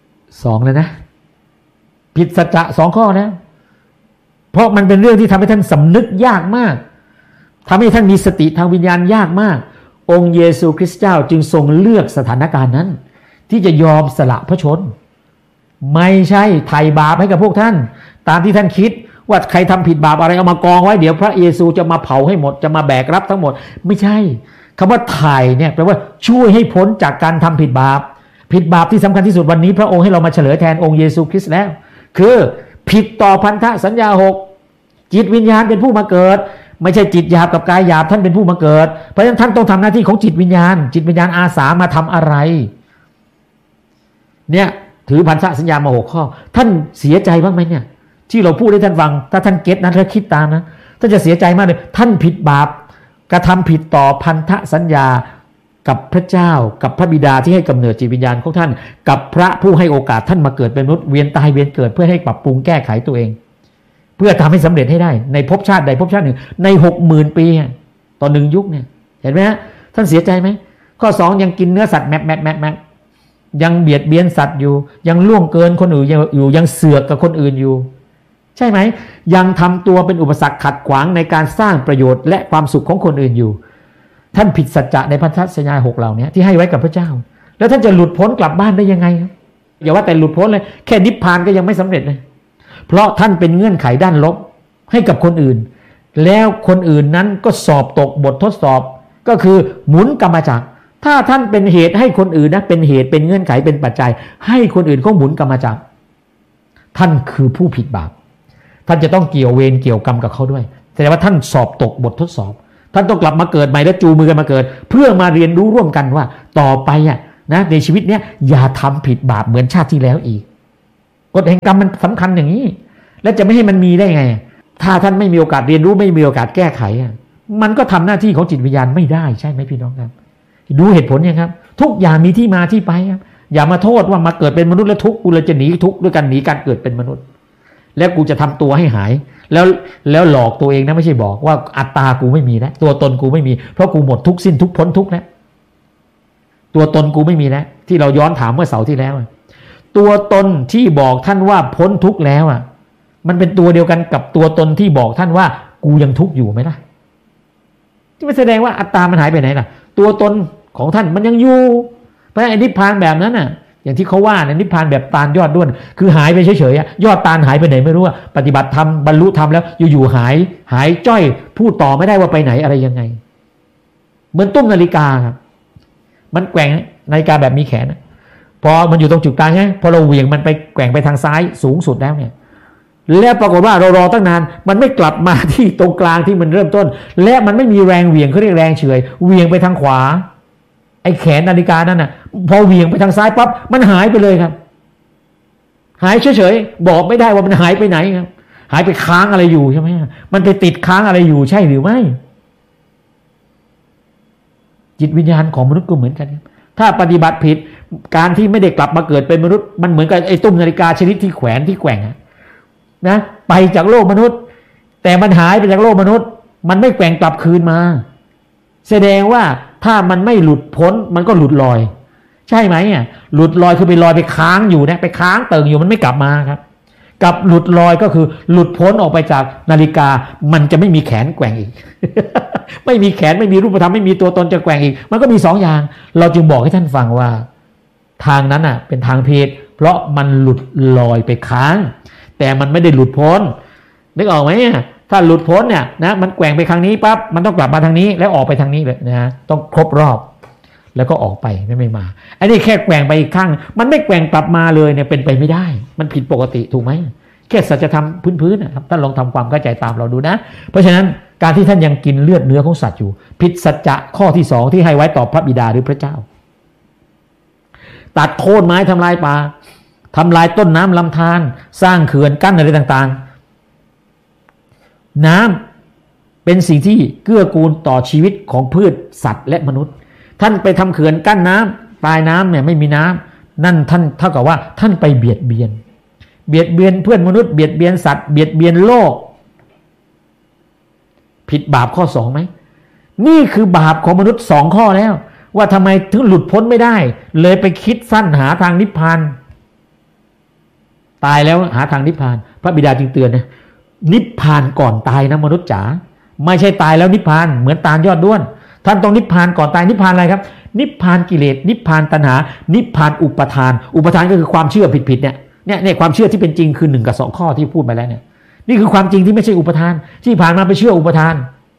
2เลยนะผิดสัจจะ2ข้อแล้วเพราะมันเป็นเรื่องที่ทำให้ท่านสำนึกยากมากทำให้ท่านมีสติทางวิญญาณยากมากองค์เยซูคริสต์เจ้าจึงทรงเลือกสถานการณ์นั้นที่จะยอมสละพระชนไม่ใช่ไถ่บาปให้กับพวกท่านตามที่ท่านคิดว่าใครทำผิดบาปอะไรเอามากองไว้เดี๋ยวพระเยซูจะมาเผาให้หมดจะมาแบกรับทั้งหมดไม่ใช่คำว่าไถ่เนี่ยแปลว่าช่วยให้พ้นจากการทำผิดบาปที่สำคัญที่สุดวันนี้พระองค์ให้เรามาเฉลยแทนองค์เยซูคริสต์แล้วคือผิดต่อพันธสัญญา6จิตวิญญาณเป็นผู้มาเกิดไม่ใช่จิตหยาบกับกายหยาบท่านเป็นผู้มาเกิดเพราะฉะนั้นท่านต้องทำหน้าที่ของจิตวิญญาณอาสามาทำอะไรเนี่ยถือพันธสัญญามา6ข้อท่านเสียใจบ้างไหมเนี่ยที่เราพูดให้ท่านฟังถ้าท่านเก็ตนะถ้าคิดตามนะท่านจะเสียใจมากเลยท่านผิดบาปกระทำผิดต่อพันธสัญญากับพระเจ้ากับพระบิดาที่ให้กำเนิดจิตวิญญาณของท่านกับพระผู้ให้โอกาสท่านมาเกิดเป็นมนุษย์เวียนตายเวียนเกิดเพื่อให้ปรับปรุงแก้ไขตัวเองเพื่อทำให้สำเร็จให้ได้ในภพชาติใดภพชาติหนึ่งใน 60,000 ปีต่อ1ยุคเนี่ยเห็นไหมฮะท่านเสียใจไหมข้อ2ยังกินเนื้อสัตว์แมปยังเบียดเบียนสัตว์อยู่ยังล่วงเกินคนอื่นอยู่ยังเสือกกับคนอื่นอยู่ใช่ไหมยังทำตัวเป็นอุปสรรคขัดขวางในการสร้างประโยชน์และความสุขของคนอื่นอยู่ท่านผิดสัจจะในพันธสัญญา6เหล่านี้ที่ให้ไว้กับพระเจ้าแล้วท่านจะหลุดพ้นกลับบ้านได้ยังไงอย่าว่าแต่หลุดพ้นเลยแค่นิพพานก็ยังไม่สำเร็จเลยเพราะท่านเป็นเงื่อนไขด้านลบให้กับคนอื่นแล้วคนอื่นนั้นก็สอบตกบททดสอบก็คือหมุนกรรมจักรถ้าท่านเป็นเหตุให้คนอื่นนะเป็นเหตุเป็นเงื่อนไขเป็นปัจจัยให้คนอื่นเขาหมุนกรรมจักรท่านคือผู้ผิดบาปท่านจะต้องเกี่ยวเวรเกี่ยวกรรมกับเขาด้วยแสดงว่าท่านสอบตกบททดสอบท่านต้องกลับมาเกิดใหม่และจูงมือกันมาเกิดเพื่อมาเรียนรู้ร่วมกันว่าต่อไปนะในชีวิตเนี้ยอย่าทำผิดบาปเหมือนชาติที่แล้วอีกกฎแห่งกรรมมันสำคัญอย่างนี้และจะไม่ให้มันมีได้ไงถ้าท่านไม่มีโอกาสเรียนรู้ไม่มีโอกาสแก้ไขมันก็ทำหน้าที่ของจิตวิญญาณไม่ได้ใช่ไหมพี่น้องครับดูเหตุผลยังครับทุกอย่างมีที่มาที่ไปครับอย่ามาโทษว่ามาเกิดเป็นมนุษย์แล้วทุกข์กูเลยจะหนีทุกข์ด้วยกันหนีการเกิดเป็นมนุษย์แล้วกูจะทำตัวให้หายแล้วหลอกตัวเองนะไม่ใช่บอกว่าอัตตากูไม่มีแล้วตัวตนกูไม่มีเพราะกูหมดทุกข์สิ้นทุกข์พ้นทุกข์แล้วตัวตนกูไม่มีแล้วที่เราย้อนถามเมื่อเสาร์ที่แล้วตัวตนที่บอกท่านว่าพ้นทุกข์แล้วมันเป็นตัวเดียวกันกับตัวตนที่บอกท่านว่ากูยังทุกข์อยู่ไหมล่ะที่มันแสดงว่าอัตตามันหายไปไหนล่ะตัวตนของท่านมันยังอยู่เพราะไอ้นิพพานแบบนั้นอย่างที่เขาว่าเนี่ยนิพพานแบบตาลยอดด้วนคือหายไปเฉยๆยอดตาลหายไปไหนไม่รู้ปฏิบัติธรรมบรรลุธรรมแล้วอยู่ๆหายจ้อยพูดต่อไม่ได้ว่าไปไหนอะไรยังไงเหมือนตุ้มนาฬิกาครับมันแกว่งนาฬิกาแบบมีแขนพอมันอยู่ตรงจุดกลางใช่ไหมพอเราเหวี่ยงมันไปแกว่งไปทางซ้ายสูงสุดแล้วเนี่ยแล้วปรากฏว่าเรารอตั้งนานมันไม่กลับมาที่ตรงกลางที่มันเริ่มต้นและมันไม่มีแรงเหวี่ยงเขาเรียกแรงเฉื่อยเหวี่ยงไปทางขวาไอ้แขนนาฬิกานั่นพอเหวี่ยงไปทางซ้ายปั๊บมันหายไปเลยครับหายเฉยๆบอกไม่ได้ว่ามันหายไปไหนครับหายไปค้างอะไรอยู่ใช่ไหมมันไปติดค้างอะไรอยู่ใช่หรือไม่จิตวิญญาณของมนุษย์ก็เหมือนกันถ้าปฏิบัติผิดการที่ไม่ได้กลับมาเกิดเป็นมนุษย์มันเหมือนกับไอ้ตุ้มนาฬิกาชนิดที่แขวนที่แกว่งนะไปจากโลกมนุษย์แต่มันหายไปจากโลกมนุษย์มันไม่แกว่งกลับคืนมาแสดงว่าถ้ามันไม่หลุดพ้นมันก็หลุดลอยใช่ไหมหลุดลอยคือไปลอยไปค้างอยู่นะไปค้างเติ่งอยู่มันไม่กลับมาครับกับหลุดลอยก็คือหลุดพ้นออกไปจากนาฬิกามันจะไม่มีแขนแกว่งอีก ไม่มีแขนไม่มีรูปธรรมไม่มีตัวตนจะแกว่งอีกมันก็มีสองอย่างเราจึงบอกให้ท่านฟังว่าทางนั้นเป็นทางผิดเพราะมันหลุดลอยไปค้างแต่มันไม่ได้หลุดพ้นนึกออกไหมถ้าหลุดพ้นเนี่ยนะมันแกว่งไปทางนี้ปั๊บมันต้องกลับมาทางนี้แล้วออกไปทางนี้เลยนะต้องครบรอบแล้วก็ออกไปไม่มาอันนี้แค่แกว่งไปอีกข้างมันไม่แกว่งกลับมาเลยเนี่ยเป็นไปไม่ได้มันผิดปกติถูกไหมแค่สัจธรรมพื้นๆนะครับท่านลองทำความเข้าใจตามเราดูนะเพราะฉะนั้นการที่ท่านยังกินเลือดเนื้อของสัตว์อยู่ผิดสัจจะข้อที่สองที่ให้ไว้ต่อพระบิดาหรือพระเจ้าตัดโค่นไม้ทำลายป่าทำลายต้นน้ำลำธารสร้างเขื่อนกั้นอะไรต่างๆน้ำเป็นสิ่งที่เกื้อกูลต่อชีวิตของพืชสัตว์และมนุษย์ท่านไปทำเขื่อนกั้นน้ำปลายน้ำเนี่ยไม่มีน้ำนั่นท่านเท่ากับว่าท่านไปเบียดเบียนเพื่อนมนุษย์เบียดเบียนสัตว์เบียดเบียนโลกผิดบาปข้อสองไหมนี่คือบาปของมนุษย์สองข้อแล้วว่าทำไมถึงหลุดพ้นไม่ได้เลยไปคิดสั้นหาทางนิพพานตายแล้วหาทางนิพพานพระบิดาจึงเตือนนะนิพพานก่อนตายนะมนุษย์จ๋าไม่ใช่ตายแล้วนิพพานเหมือนตาลยอดด้วนท่านต้องนิพพานก่อนตายนิพพานอะไรครับนิพพานกิเลสนิพพานตัณหานิพพานอุปทานก็คือความเชื่อผิดๆเนี่ยความเชื่อที่เป็นจริงคือ1 กับ 2ข้อที่พูดไปแล้วเนี่ยนี่คือความจริงที่ไม่ใช่อุปทานที่ผ่านมาไปเชื่ออุปทาน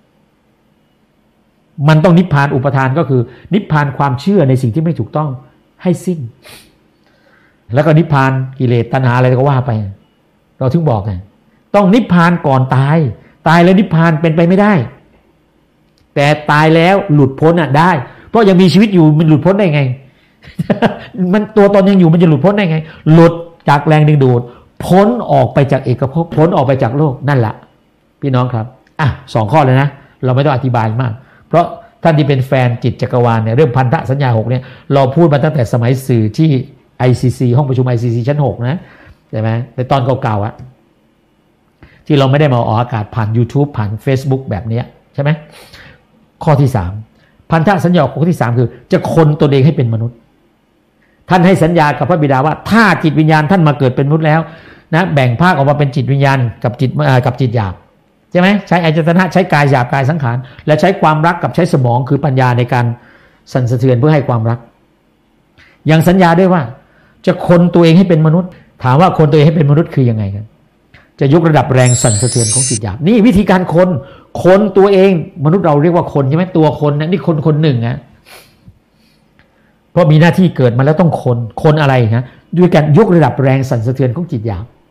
มันต้องนิพพานอุปทานก็คือนิพพานความเชื่อในสิ่งที่ไม่ถูกต้องให้สิ้นแล้วก็นิพพานกิเลสตัณหาอะไรก็ว่าไปเราถึงบอกไงต้องนิพพานก่อนตายแล้วนิพพานเป็นไปไม่ได้แต่ตายแล้วหลุดพ้นได้เพราะยังมีชีวิตอยู่มันหลุดพ้นได้ไง มันตัวตนยังอยู่มันจะหลุดพ้นได้ไงหลุดจากแรงดึงดูดพ้นออกไปจากเอกภพพ้นออกไปจากโลกนั่นแหละพี่น้องครับ2 ข้อเลยนะเราไม่ต้องอธิบายมากเพราะท่านที่เป็นแฟนจิตจักรวาลเนี่ยเรื่องพันธสัญญา6เนี่ยเราพูดมาตั้งแต่สมัยสื่อที่ ICC ห้องประชุม ICC ชั้น6นะใช่ไหมในตอนเก่าๆที่เราไม่ได้มาออกอากาศผ่าน YouTube ผ่าน Facebook แบบนี้ใช่ไหมข้อที่3พันธสัญญาข้อที่3คือจะคนตนเองให้เป็นมนุษย์ท่านให้สัญญากับพระบิดาว่าถ้าจิตวิญญาณท่านมาเกิดเป็นมนุษย์แล้วนะแบ่งภาคออกมาเป็นจิตวิญญาณกับจิตหยาบใช่ไหมใช้อายตนะใช้กายหยาบกายสังขารและใช้ความรักกับใช้สมองคือปัญญาในการสั่นสะเทือนเพื่อให้ความรักยังสัญญาด้วยว่าจะคนตัวเองให้เป็นมนุษย์ถามว่าคนตัวเองให้เป็นมนุษย์คือยังไงกันจะยกระดับแรงสั่นสะเทือนของจิตหยาบนี่วิธีการคนตัวเองมนุษย์เราเรียกว่าคนใช่ไหมตัวคนนะนี่คนหนึ่งนะเพราะมีหน้าที่เกิดมาแล้วต้องคนอะไรนะด้วยการยกระดับแรงสั่นสะเทือนของจิตหยาบ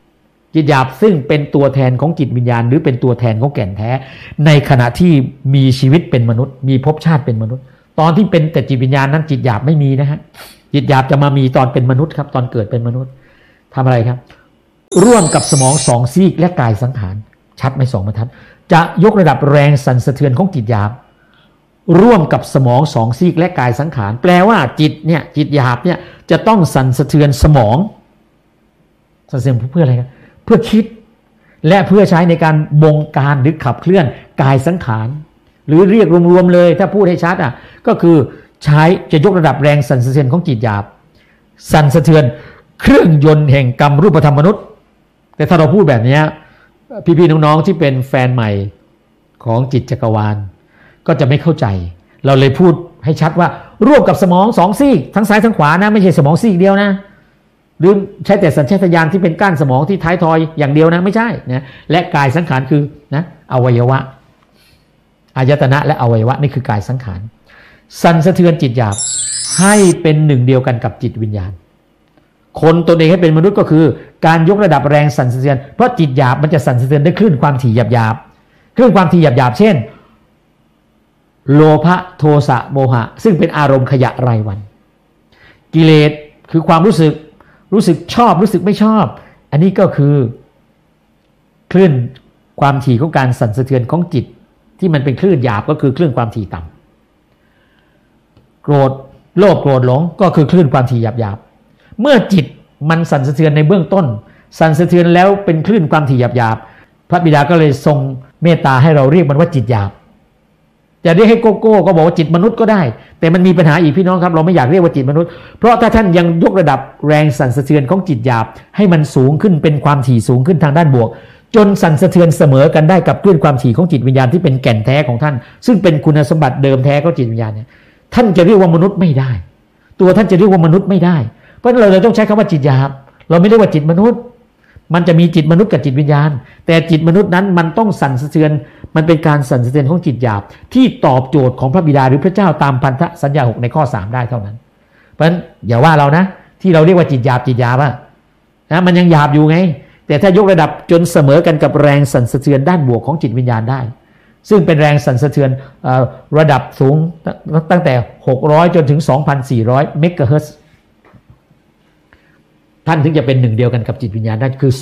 จิตหยาบซึ่งเป็นตัวแทนของจิตวิญญาณหรือเป็นตัวแทนของแก่นแท้ในขณะที่มีชีวิตเป็นมนุษย์มีภพชาติเป็นมนุษย์ตอนที่เป็นแต่จิตวิญญาณนั้นจิตหยาบไม่มีนะฮะจิตหยาบจะมามีตอนเป็นมนุษย์ครับตอนเกิดเป็นมนุษย์ทำอะไรครับร่วมกับสมองสองซีกและกายสังขารชัดไหมสองบรรทัดจะยกระดับแรงสั่นสะเทือนของจิตหยาบร่วมกับสมองสองซีกและกายสังขารแปลว่าจิตเนี่ยจิตหยาบเนี่ยจะต้องสั่นสะเทือนสมองสั่นสะเทือนเพื่ออะไรครับเพื่อคิดและเพื่อใช้ในการบงการหรือขับเคลื่อนกายสังขารหรือเรียกรวมๆเลยถ้าพูดให้ชัดก็คือใช้จะยกระดับแรงสั่นสะเทือนของจิตหยาบสั่นสะเทือนเครื่องยนต์แห่งกรรมรูปธรรมมนุษย์แต่ถ้าเราพูดแบบนี้พี่ๆน้องๆที่เป็นแฟนใหม่ของจิตจักรวาลก็จะไม่เข้าใจเราเลยพูดให้ชัดว่าร่วมกับสมองสองซีกทั้งซ้ายทั้งขวานะไม่ใช่สมองซีกเดียวนะหรือใช้แต่สัญชาตญาณที่เป็นก้านสมองที่ท้ายทอยอย่างเดียวนะไม่ใช่นะและกายสังขารคือนะอวัยวะอายตนะและอวัยวะนี่คือกายสังขารสั่นสะเทือนจิตหยาบให้เป็นหนึ่งเดียวกันกับจิตวิญญาณคนตนเองให้เป็นมนุษย์ก็คือการยกระดับแรงสั่นสะเทือนเพราะจิตหยาบมันจะสั่นสะเทือนด้วยคลื่นความถี่หยาบๆคลื่นความถี่หยาบๆเช่นโลภะโทสะโมหะซึ่งเป็นอารมณ์ขยะรายวันกิเลสคือความรู้สึกชอบรู้สึกไม่ชอบอันนี้ก็คือคลื่นความถี่ของการสั่นสะเทือนของจิตที่มันเป็นคลื่นหยาบก็คือคลื่นความถี่ต่ำโกรธโลภโกรธหลงก็คือคลื่นความถี่หยาบๆเมื่อจิตมันสั่นสะเทือนในเบื้องต้นสั่นสะเทือนแล้วเป็นคลื่นความถี่หยาบๆพระบิดาก็เลยทรงเมตตาให้เราเรียกมันว่าจิตหยาบจะเรียกให้โกโก้ก็บอกว่าจิตมนุษย์ก็ได้แต่มันมีปัญหาอีกพี่น้องครับเราไม่อยากเรียกว่าจิตมนุษย์เพราะถ้าท่านยังยกระดับแรงสั่นสะเทือนของจิตหยาบให้มันสูงขึ้นเป็นความถี่สูงขึ้นทางด้านบวกจนสั่นสะเทือนเสมอกันได้กับคลื่นความถี่ของจิตวิญญาณที่เป็นแก่นแท้ของท่านซึ่งเป็นคุณสมบัติเดิมแท้ของจิตวิญญาณเนี่ยท่านจะเรียกว่ามนุษย์ไม่ได้ตัวท่านจะเรียกว่ามนุษย์ไม่ได้เพราะฉะนั้นเราเลยต้องใช้คำว่าจิตหยาบเราไม่ได้ว่าจิตมนุษย์มันจะมีจิตมนุษย์กับจิตวิญญาณแต่จิตมนุษย์นั้นมันต้องสั่นสะเทือนมันเป็นการสั่นสะเทือนของจิตหยาบที่ตอบโจทย์ของพระบิดาหรือพระเจ้าตามพันธสัญญา6ในข้อ3ได้เท่านั้นเพราะฉะนั้นอย่าว่าเรานะที่เราเรียกว่าจิตหยาบนะมันยังหยาบอยู่ไงแต่ถ้ายกระดับจนเสมอกันกับแรงสั่นสะเทือนด้านบวกของจิตวิญญาณได้ซึ่งเป็นแรงสั่นสะเทือนระดับสูงตั้งแต่600จนถึง 2,400 เมกะเฮิรตซ์ท่านถึงจะเป็นหนึ่งเดียวกันกับจิตวิญญาณได้คือ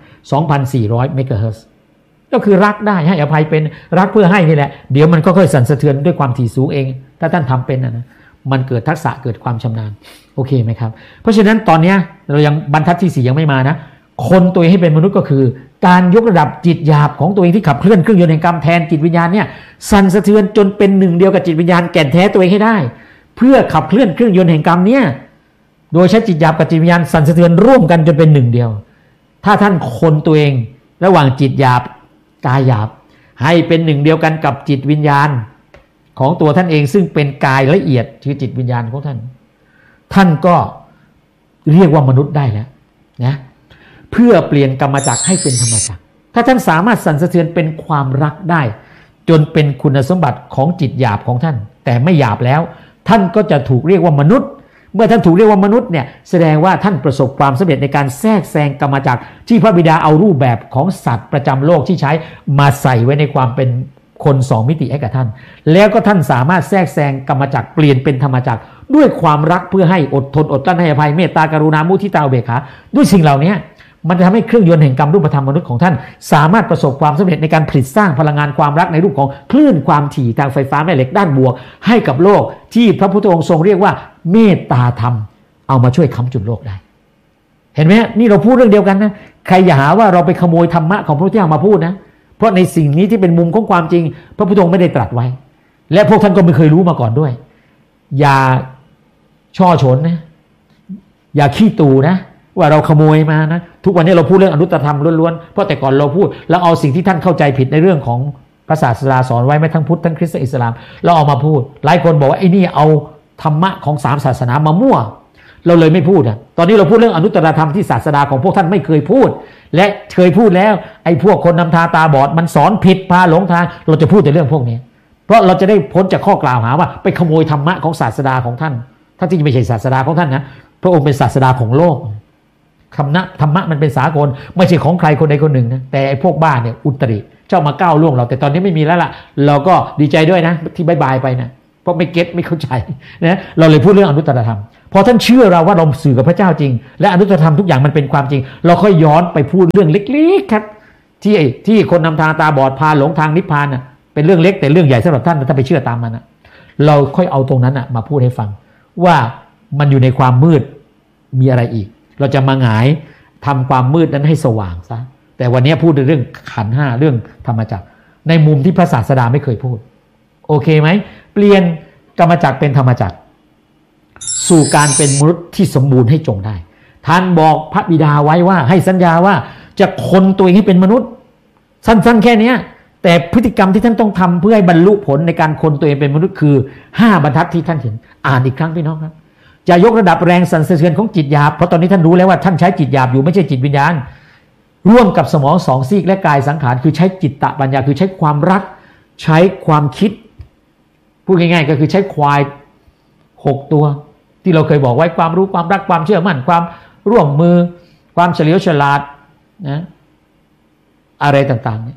2,400 เมกะเฮิรตซ์ก็คือรักได้ให้อภัยเป็นรักเพื่อให้นี่แหละเดี๋ยวมันก็ค่อยสั่นสะเทือนด้วยความถี่สูงเองถ้าท่านทำเป็นนะมันเกิดทักษะเกิดความชำนาญโอเคไหมครับเพราะฉะนั้นตอนนี้เรายังบรรทัดที่4ยังไม่มานะคนตัวเองให้เป็นมนุษย์ก็คือการยกระดับจิตหยาบของตัวเองที่ขับเคลื่อนเครื่องยนต์แห่งกรรมแทนจิตวิญญาณเนี่ยสั่นสะเทือนจนเป็นหนึ่งเดียวกับจิตวิญญาณแก่นแท้ตัวเองให้ได้เพื่อขับเคลื่อนเครื่องยนต์แห่งกรรมเนี่ยโดยใช้จิตหยาบกับจิตวิญญาณสั่นสะเทือนร่วมกันจนเป็นหนึ่งเดียวถ้าท่านคนตัวเองระหว่างจิตหยาบกายหยาบให้เป็นหนึ่งเดียวกันกับจิตวิญญาณของตัวท่านเองซึ่งเป็นกายละเอียดคือจิตวิญญาณของท่านท่านก็เรียกว่ามนุษย์ได้แล้วนะเพื่อเปลี่ยนกรรมจักรให้เป็นธรรมจักรถ้าท่านสามารถสั่นสะเทือนเป็นความรักได้จนเป็นคุณสมบัติของจิตหยาบของท่านแต่ไม่หยาบแล้วท่านก็จะถูกเรียกว่ามนุษย์เมื่อท่านถูกเรียกว่ามนุษย์เนี่ยแสดงว่าท่านประสบความสำเร็จในการแทรกแซงกรรมจักรที่พระบิดาเอารูปแบบของสัตว์ประจำโลกที่ใช้มาใส่ไว้ในความเป็นคน2มิติให้กับท่านแล้วก็ท่านสามารถแทรกแซงกรรมจักรเปลี่ยนเป็นธรรมจักรด้วยความรักเพื่อให้อดทนอดกลั้นให้อภัยเมตตากรุณามุทิตาอุเบกขาด้วยสิ่งเหล่านี้มันจะทำให้เครื่องยนต์แห่งกรรมรูปธรรมมนุษย์ของท่านสามารถประสบความสำเร็จในการผลิตสร้างพลังงานความรักในรูปของคลื่นความถี่ทางไฟฟ้าแม่เหล็กด้านบวกให้กับโลกที่พระพุทธองค์ทรงเรียกว่าเมตตาธรรมเอามาช่วยค้ำจุนโลกได้เห็นไหมนี่เราพูดเรื่องเดียวกันนะใครอย่าหาว่าเราไปขโมยธรรมะของพระพุทธเจ้ามาพูดนะเพราะในสิ่งนี้ที่เป็นมุมของความจริงพระพุทธองค์ไม่ได้ตรัสไว้และพวกท่านก็ไม่เคยรู้มาก่อนด้วยอย่าช่อฉนนะอย่าขี้ตู่นะว่าเราขโมยมานะทุกวันนี้เราพูดเรื่องอนุตตรธรรมล้วนๆเพราะแต่ก่อนเราพูดแล้วเอาสิ่งที่ท่านเข้าใจผิดในเรื่องของพระศาสดาสอนไว้ไม่ทั้งพุทธทั้งคริสต์อิสลามเราเอามาพูดหลายคนบอกว่าไอ้นี่เอาธรรมะของ3ศาสนามามั่วเราเลยไม่พูดตอนนี้เราพูดเรื่องอนุตตรธรรมที่ศาสดาของพวกท่านไม่เคยพูดและเคยพูดแล้วไอ้พวกคนนำทางตาบอดมันสอนผิดพาหลงทางเราจะพูดแต่เรื่องพวกนี้เพราะเราจะได้พ้นจากข้อกล่าวหาว่าไปขโมยธรรมะของศาสดาของท่านที่ไม่ใช่ศาสดาของท่านนะพระองค์เป็นศาสดาของโลกธรรมะมันเป็นสากลไม่ใช่ของใครคนใดคนหนึ่งนะแต่ไอ้พวกบ้าเนี่ยอุตริเจ้ามาก้าวล่วงเราแต่ตอนนี้ไม่มีแล้วล่ะเราก็ดีใจด้วยนะที่บายไปนะเพราะไม่เก็ตไม่เข้าใจนะเราเลยพูดเรื่องอนุตตรธรรมพอท่านเชื่อเราว่าเราสื่อกับพระเจ้าจริงและอนุตตรธรรมทุกอย่างมันเป็นความจริงเราค่อยย้อนไปพูดเรื่องเล็กๆครับที่คนนำทางตาบอดพาหลงทางนิพพานน่ะเป็นเรื่องเล็กแต่เรื่องใหญ่สำหรับท่านถ้าไปเชื่อตามมันนะเราค่อยเอาตรงนั้นมาพูดให้ฟังว่ามันอยู่ในความมืดมีอะไรอีกเราจะมาหงายทำความมืดนั้นให้สว่างซะแต่วันนี้พูดเรื่องขันธ์ห้าเรื่องธรรมจักรในมุมที่พระศาสดาไม่เคยพูดโอเคไหมเปลี่ยนกรรมจักรเป็นธรรมจักรสู่การเป็นมนุษย์ที่สมบูรณ์ให้จงได้ท่านบอกพระบิดาไว้ว่าให้สัญญาว่าจะคนตัวเองให้เป็นมนุษย์สั้นๆแค่นี้แต่พฤติกรรมที่ท่านต้องทำเพื่อให้บรรลุผลในการคนตัวเองเป็นมนุษย์คือ5บรรทัดที่ท่านเห็นอ่านอีกครั้งพี่น้องครับจะยกระดับแรงสั่นสะเทือนของจิตหยาบเพราะตอนนี้ท่านรู้แล้วว่าท่านใช้จิตหยาบอยู่ไม่ใช่จิตวิญญาณร่วมกับสมอง2ซีกและกายสังขารคือใช้จิตตปัญญาคือใช้ความรักใช้ความคิดพูดง่ายๆก็คือใช้ควาย6ตัวที่เราเคยบอกไว้ความรู้ความรักความเชื่อมั่นความร่วมมือความเฉลียวฉลาดนะอะไรต่างๆเนี่ย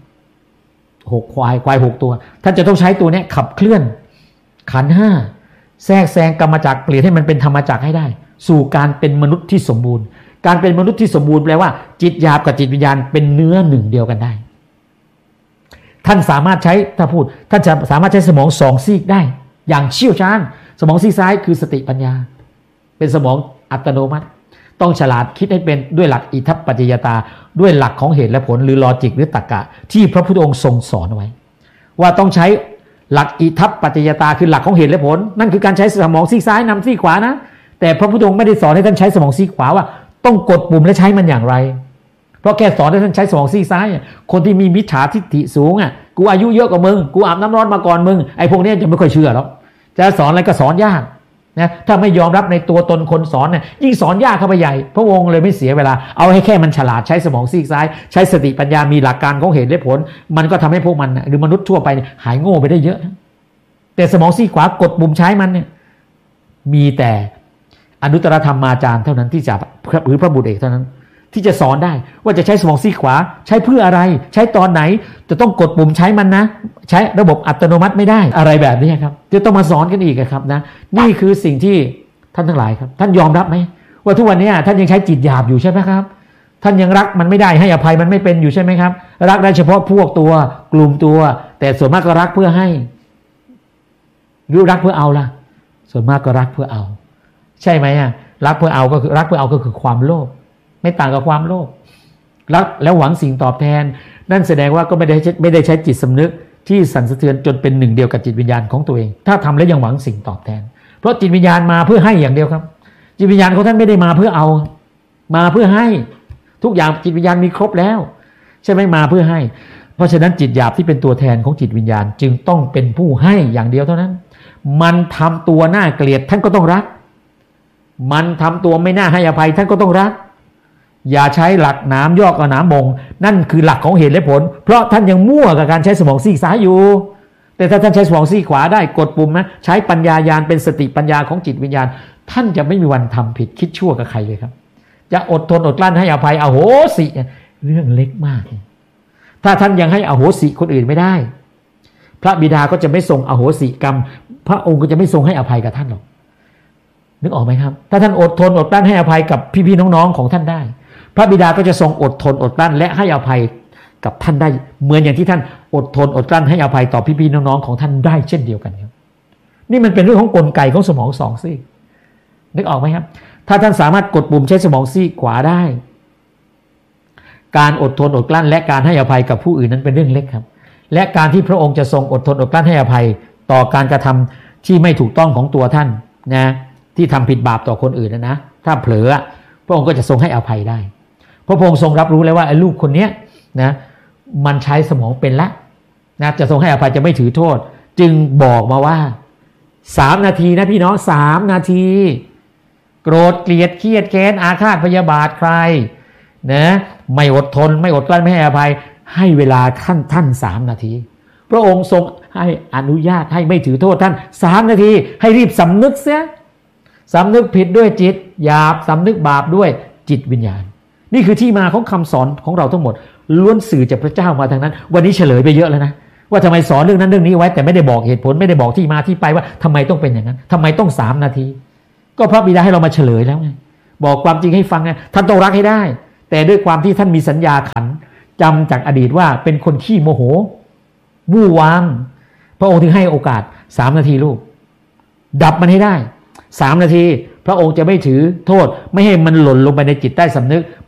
6ควาย6ตัวท่านจะต้องใช้ตัวนี้ขับเคลื่อนขันธ์5แทรกแซงกรรมจักรเปลี่ยนให้มันเป็นธรรมจักรให้ได้สู่การเป็นมนุษย์ที่สมบูรณ์การเป็นมนุษย์ที่สมบูรณ์แปลว่าจิตหยาบกับจิตวิญญาณเป็นเนื้อหนึ่งเดียวกันได้ท่านสามารถใช้ถ้าพูดท่านจะสามารถใช้สมอง2ซีกได้อย่างเชี่ยวชาญสมองซีกซ้ายคือสติปัญญาเป็นสมองอัตโนมัติต้องฉลาดคิดให้เป็นด้วยหลักอิทัปปัจจยตาด้วยหลักของเหตุและผลหรือลอจิกหรือตรรกะที่พระพุทธองค์ทรงสอนไว้ว่าต้องใช้หลักอิทัปปัจจยตาคือหลักของเหตุและผลนั่นคือการใช้สมองซีกซ้ายนำซีกขวานะแต่พระพุทธองค์ไม่ได้สอนให้ท่านใช้สมองซีกขวาว่าต้องกดปุ่มและใช้มันอย่างไรเพราะแค่สอนให้ท่านใช้สมองซีกซ้ายคนที่มีมิจฉาทิฏฐิสูงกูอายุเยอะกว่ามึงกูอาบน้ำร้อนมาก่อนมึงไอ้พวกนี้จะไม่ค่อยเชื่อหรอกจะสอนอะไรก็สอนยากนะถ้าไม่ยอมรับในตัวตนคนสอนเนี่ยยิ่งสอนยากเข้าไปใหญ่พระองค์เลยไม่เสียเวลาเอาให้แค่มันฉลาดใช้สมองซีกซ้ายใช้สติปัญญามีหลักการของเหตุและผลมันก็ทำให้พวกมันหรือมนุษย์ทั่วไปหายโง่ไปได้เยอะแต่สมองซีกขวากดปุ่มใช้มันเนี่ยมีแต่อนุตตรธรรมาจารย์เท่านั้นที่จะหรือพระบุตรเอกเท่านั้นที่จะสอนได้ว่าจะใช้สมองซีกขวาใช้เพื่ออะไรใช้ตอนไหนจะต้องกดปุ่มใช้มันนะใช้ระบบอัตโนมัติไม่ได้อะไรแบบนี้ครับจะต้องมาสอนกันอีกครับนะนี่คือสิ่งที่ท่านทั้งหลายครับท่านยอมรับไหมว่าทุกวันนี้ท่านยังใช้จิตหยาบอยู่ใช่ไหมครับท่านยังรักมันไม่ได้ให้อภัยมันไม่เป็นอยู่ใช่ไหมครับรักได้เฉพาะพวกตัวกลุ่มตัวแต่ส่วนมากก็รักเพื่อให้หรือรักเพื่อเอาล่ะส่วนมากก็รักเพื่อเอาใช่ไหมรักเพื่อเอาก็คือรักเพื่อเอาก็คือความโลภไม่ต่างกับความโลภรักแล้วหวังสิ่งตอบแทนนั่นแสดงว่าก็ไม่ได้ใช้จิตสำนึกที่สั่นสะเทือนจนเป็นหนึ่งเดียวกับจิตวิญญาณของตัวเองถ้าทำแล้วยังหวังสิ่งตอบแทนเพราะจิตวิญญาณมาเพื่อให้อย่างเดียวครับจิตวิญญาณของท่านไม่ได้มาเพื่อเอามาเพื่อให้ทุกอย่างจิตวิญญาณมีครบแล้วใช่ไหมมาเพื่อให้เพราะฉะนั้นจิตหยาบที่เป็นตัวแทนของจิตวิญญาณจึงต้องเป็นผู้ให้อย่างเดียวเท่านั้นมันทำตัวน่าเกลียดท่านก็ต้องรักมันทำตัวไม่น่าให้อภัยท่านก็ต้องรักอย่าใช้หลักหนามยอกเอาหนามมงนั่นคือหลักของเหตุและผลเพราะท่านยังมั่วกับการใช้สมองซีกซ้ายอยู่แต่ถ้าท่านใช้สมองซีกขวาได้กดปุ่มนะใช้ปัญญาญาณเป็นสติปัญญาของจิตวิญญาณท่านจะไม่มีวันทำผิดคิดชั่วกับใครเลยครับจะอดทนอดกลั้นให้อภัยอโหสิเรื่องเล็กมากถ้าท่านยังให้อโหสิคนอื่นไม่ได้พระบิดาก็จะไม่ทรงอโหสิกรรมพระองค์ก็จะไม่ทรงให้อภัยกับท่านหรอกนึกออกไหมครับถ้าท่านอดทนอดกลั้นให้อภัยกับพี่ๆน้องๆของท่านได้พระบิดาก็จะทรงอดทนอดกลั้นและให้อภัยกับท่านได้เหมือนอย่างที่ท่านอดทนอดกลั้นให้อภัยต่อพี่ๆน้องๆของท่านได้เช่นเดียวกันครับนี่มันเป็นเรื่องของกลไกของสมองสองซีกนึกออกไหมครับถ้าท่านสามารถกดปุ่มใช้สมองซีกขวาได้การอดทนอดกลั้นและการให้อภัยกับผู้อื่นนั้นเป็นเรื่องเล็กครับและการที่พระองค์จะทรงอดทนอดกลั้นให้อภัยต่อการกระทำที่ไม่ถูกต้องของตัวท่านนะที่ทำผิดบาปต่อคนอื่นนะถ้าเผลอพระองค์ก็จะทรงให้อภัยได้เพราะพระองค์ทรงรับรู้แล้วว่าไอ้ลูกคนเนี้ยนะมันใช้สมองเป็นละนะจะทรงให้อภัยจะไม่ถือโทษจึงบอกมาว่า3 นาทีนะพี่น้อง3 นาทีโกรธเกลียดเครียดแค้นอาฆาตพยาบาทใครนะไม่อดทนไม่อดกลั้นไม่ให้อภัยให้เวลาท่าน3 นาทีพระองค์ทรงให้อนุญาตให้ไม่ถือโทษท่าน3 นาทีให้รีบสำนึกเสียสำนึกผิดด้วยจิตหยาบสำนึกบาปด้วยจิตวิญญาณนี่คือที่มาของคำสอนของเราทั้งหมดล้วนสื่อจากพระเจ้ามาทางนั้นวันนี้เฉลยไปเยอะแล้วนะว่าทำไมสอนเรื่องนั้นเรื่องนี้ไว้แต่ไม่ได้บอกเหตุผลไม่ได้บอกที่มาที่ไปว่าทำไมต้องเป็นอย่างนั้นทำไมต้อง3 นาทีก็พระบิดาให้เรามาเฉลยแล้วไงบอกความจริงให้ฟังไงท่านต้องรักให้ได้แต่ด้วยความที่ท่านมีสัญญาขันจำจากอดีตว่าเป็นคนขี้โมโหวู่วามพระองค์ถึงให้โอกาส3 นาทีลูกดับมันให้ได้3 นาทีพระองค์จะไม่ถือโทษไม่ให้มันหล่นลงไปในจิตใต้สำนึก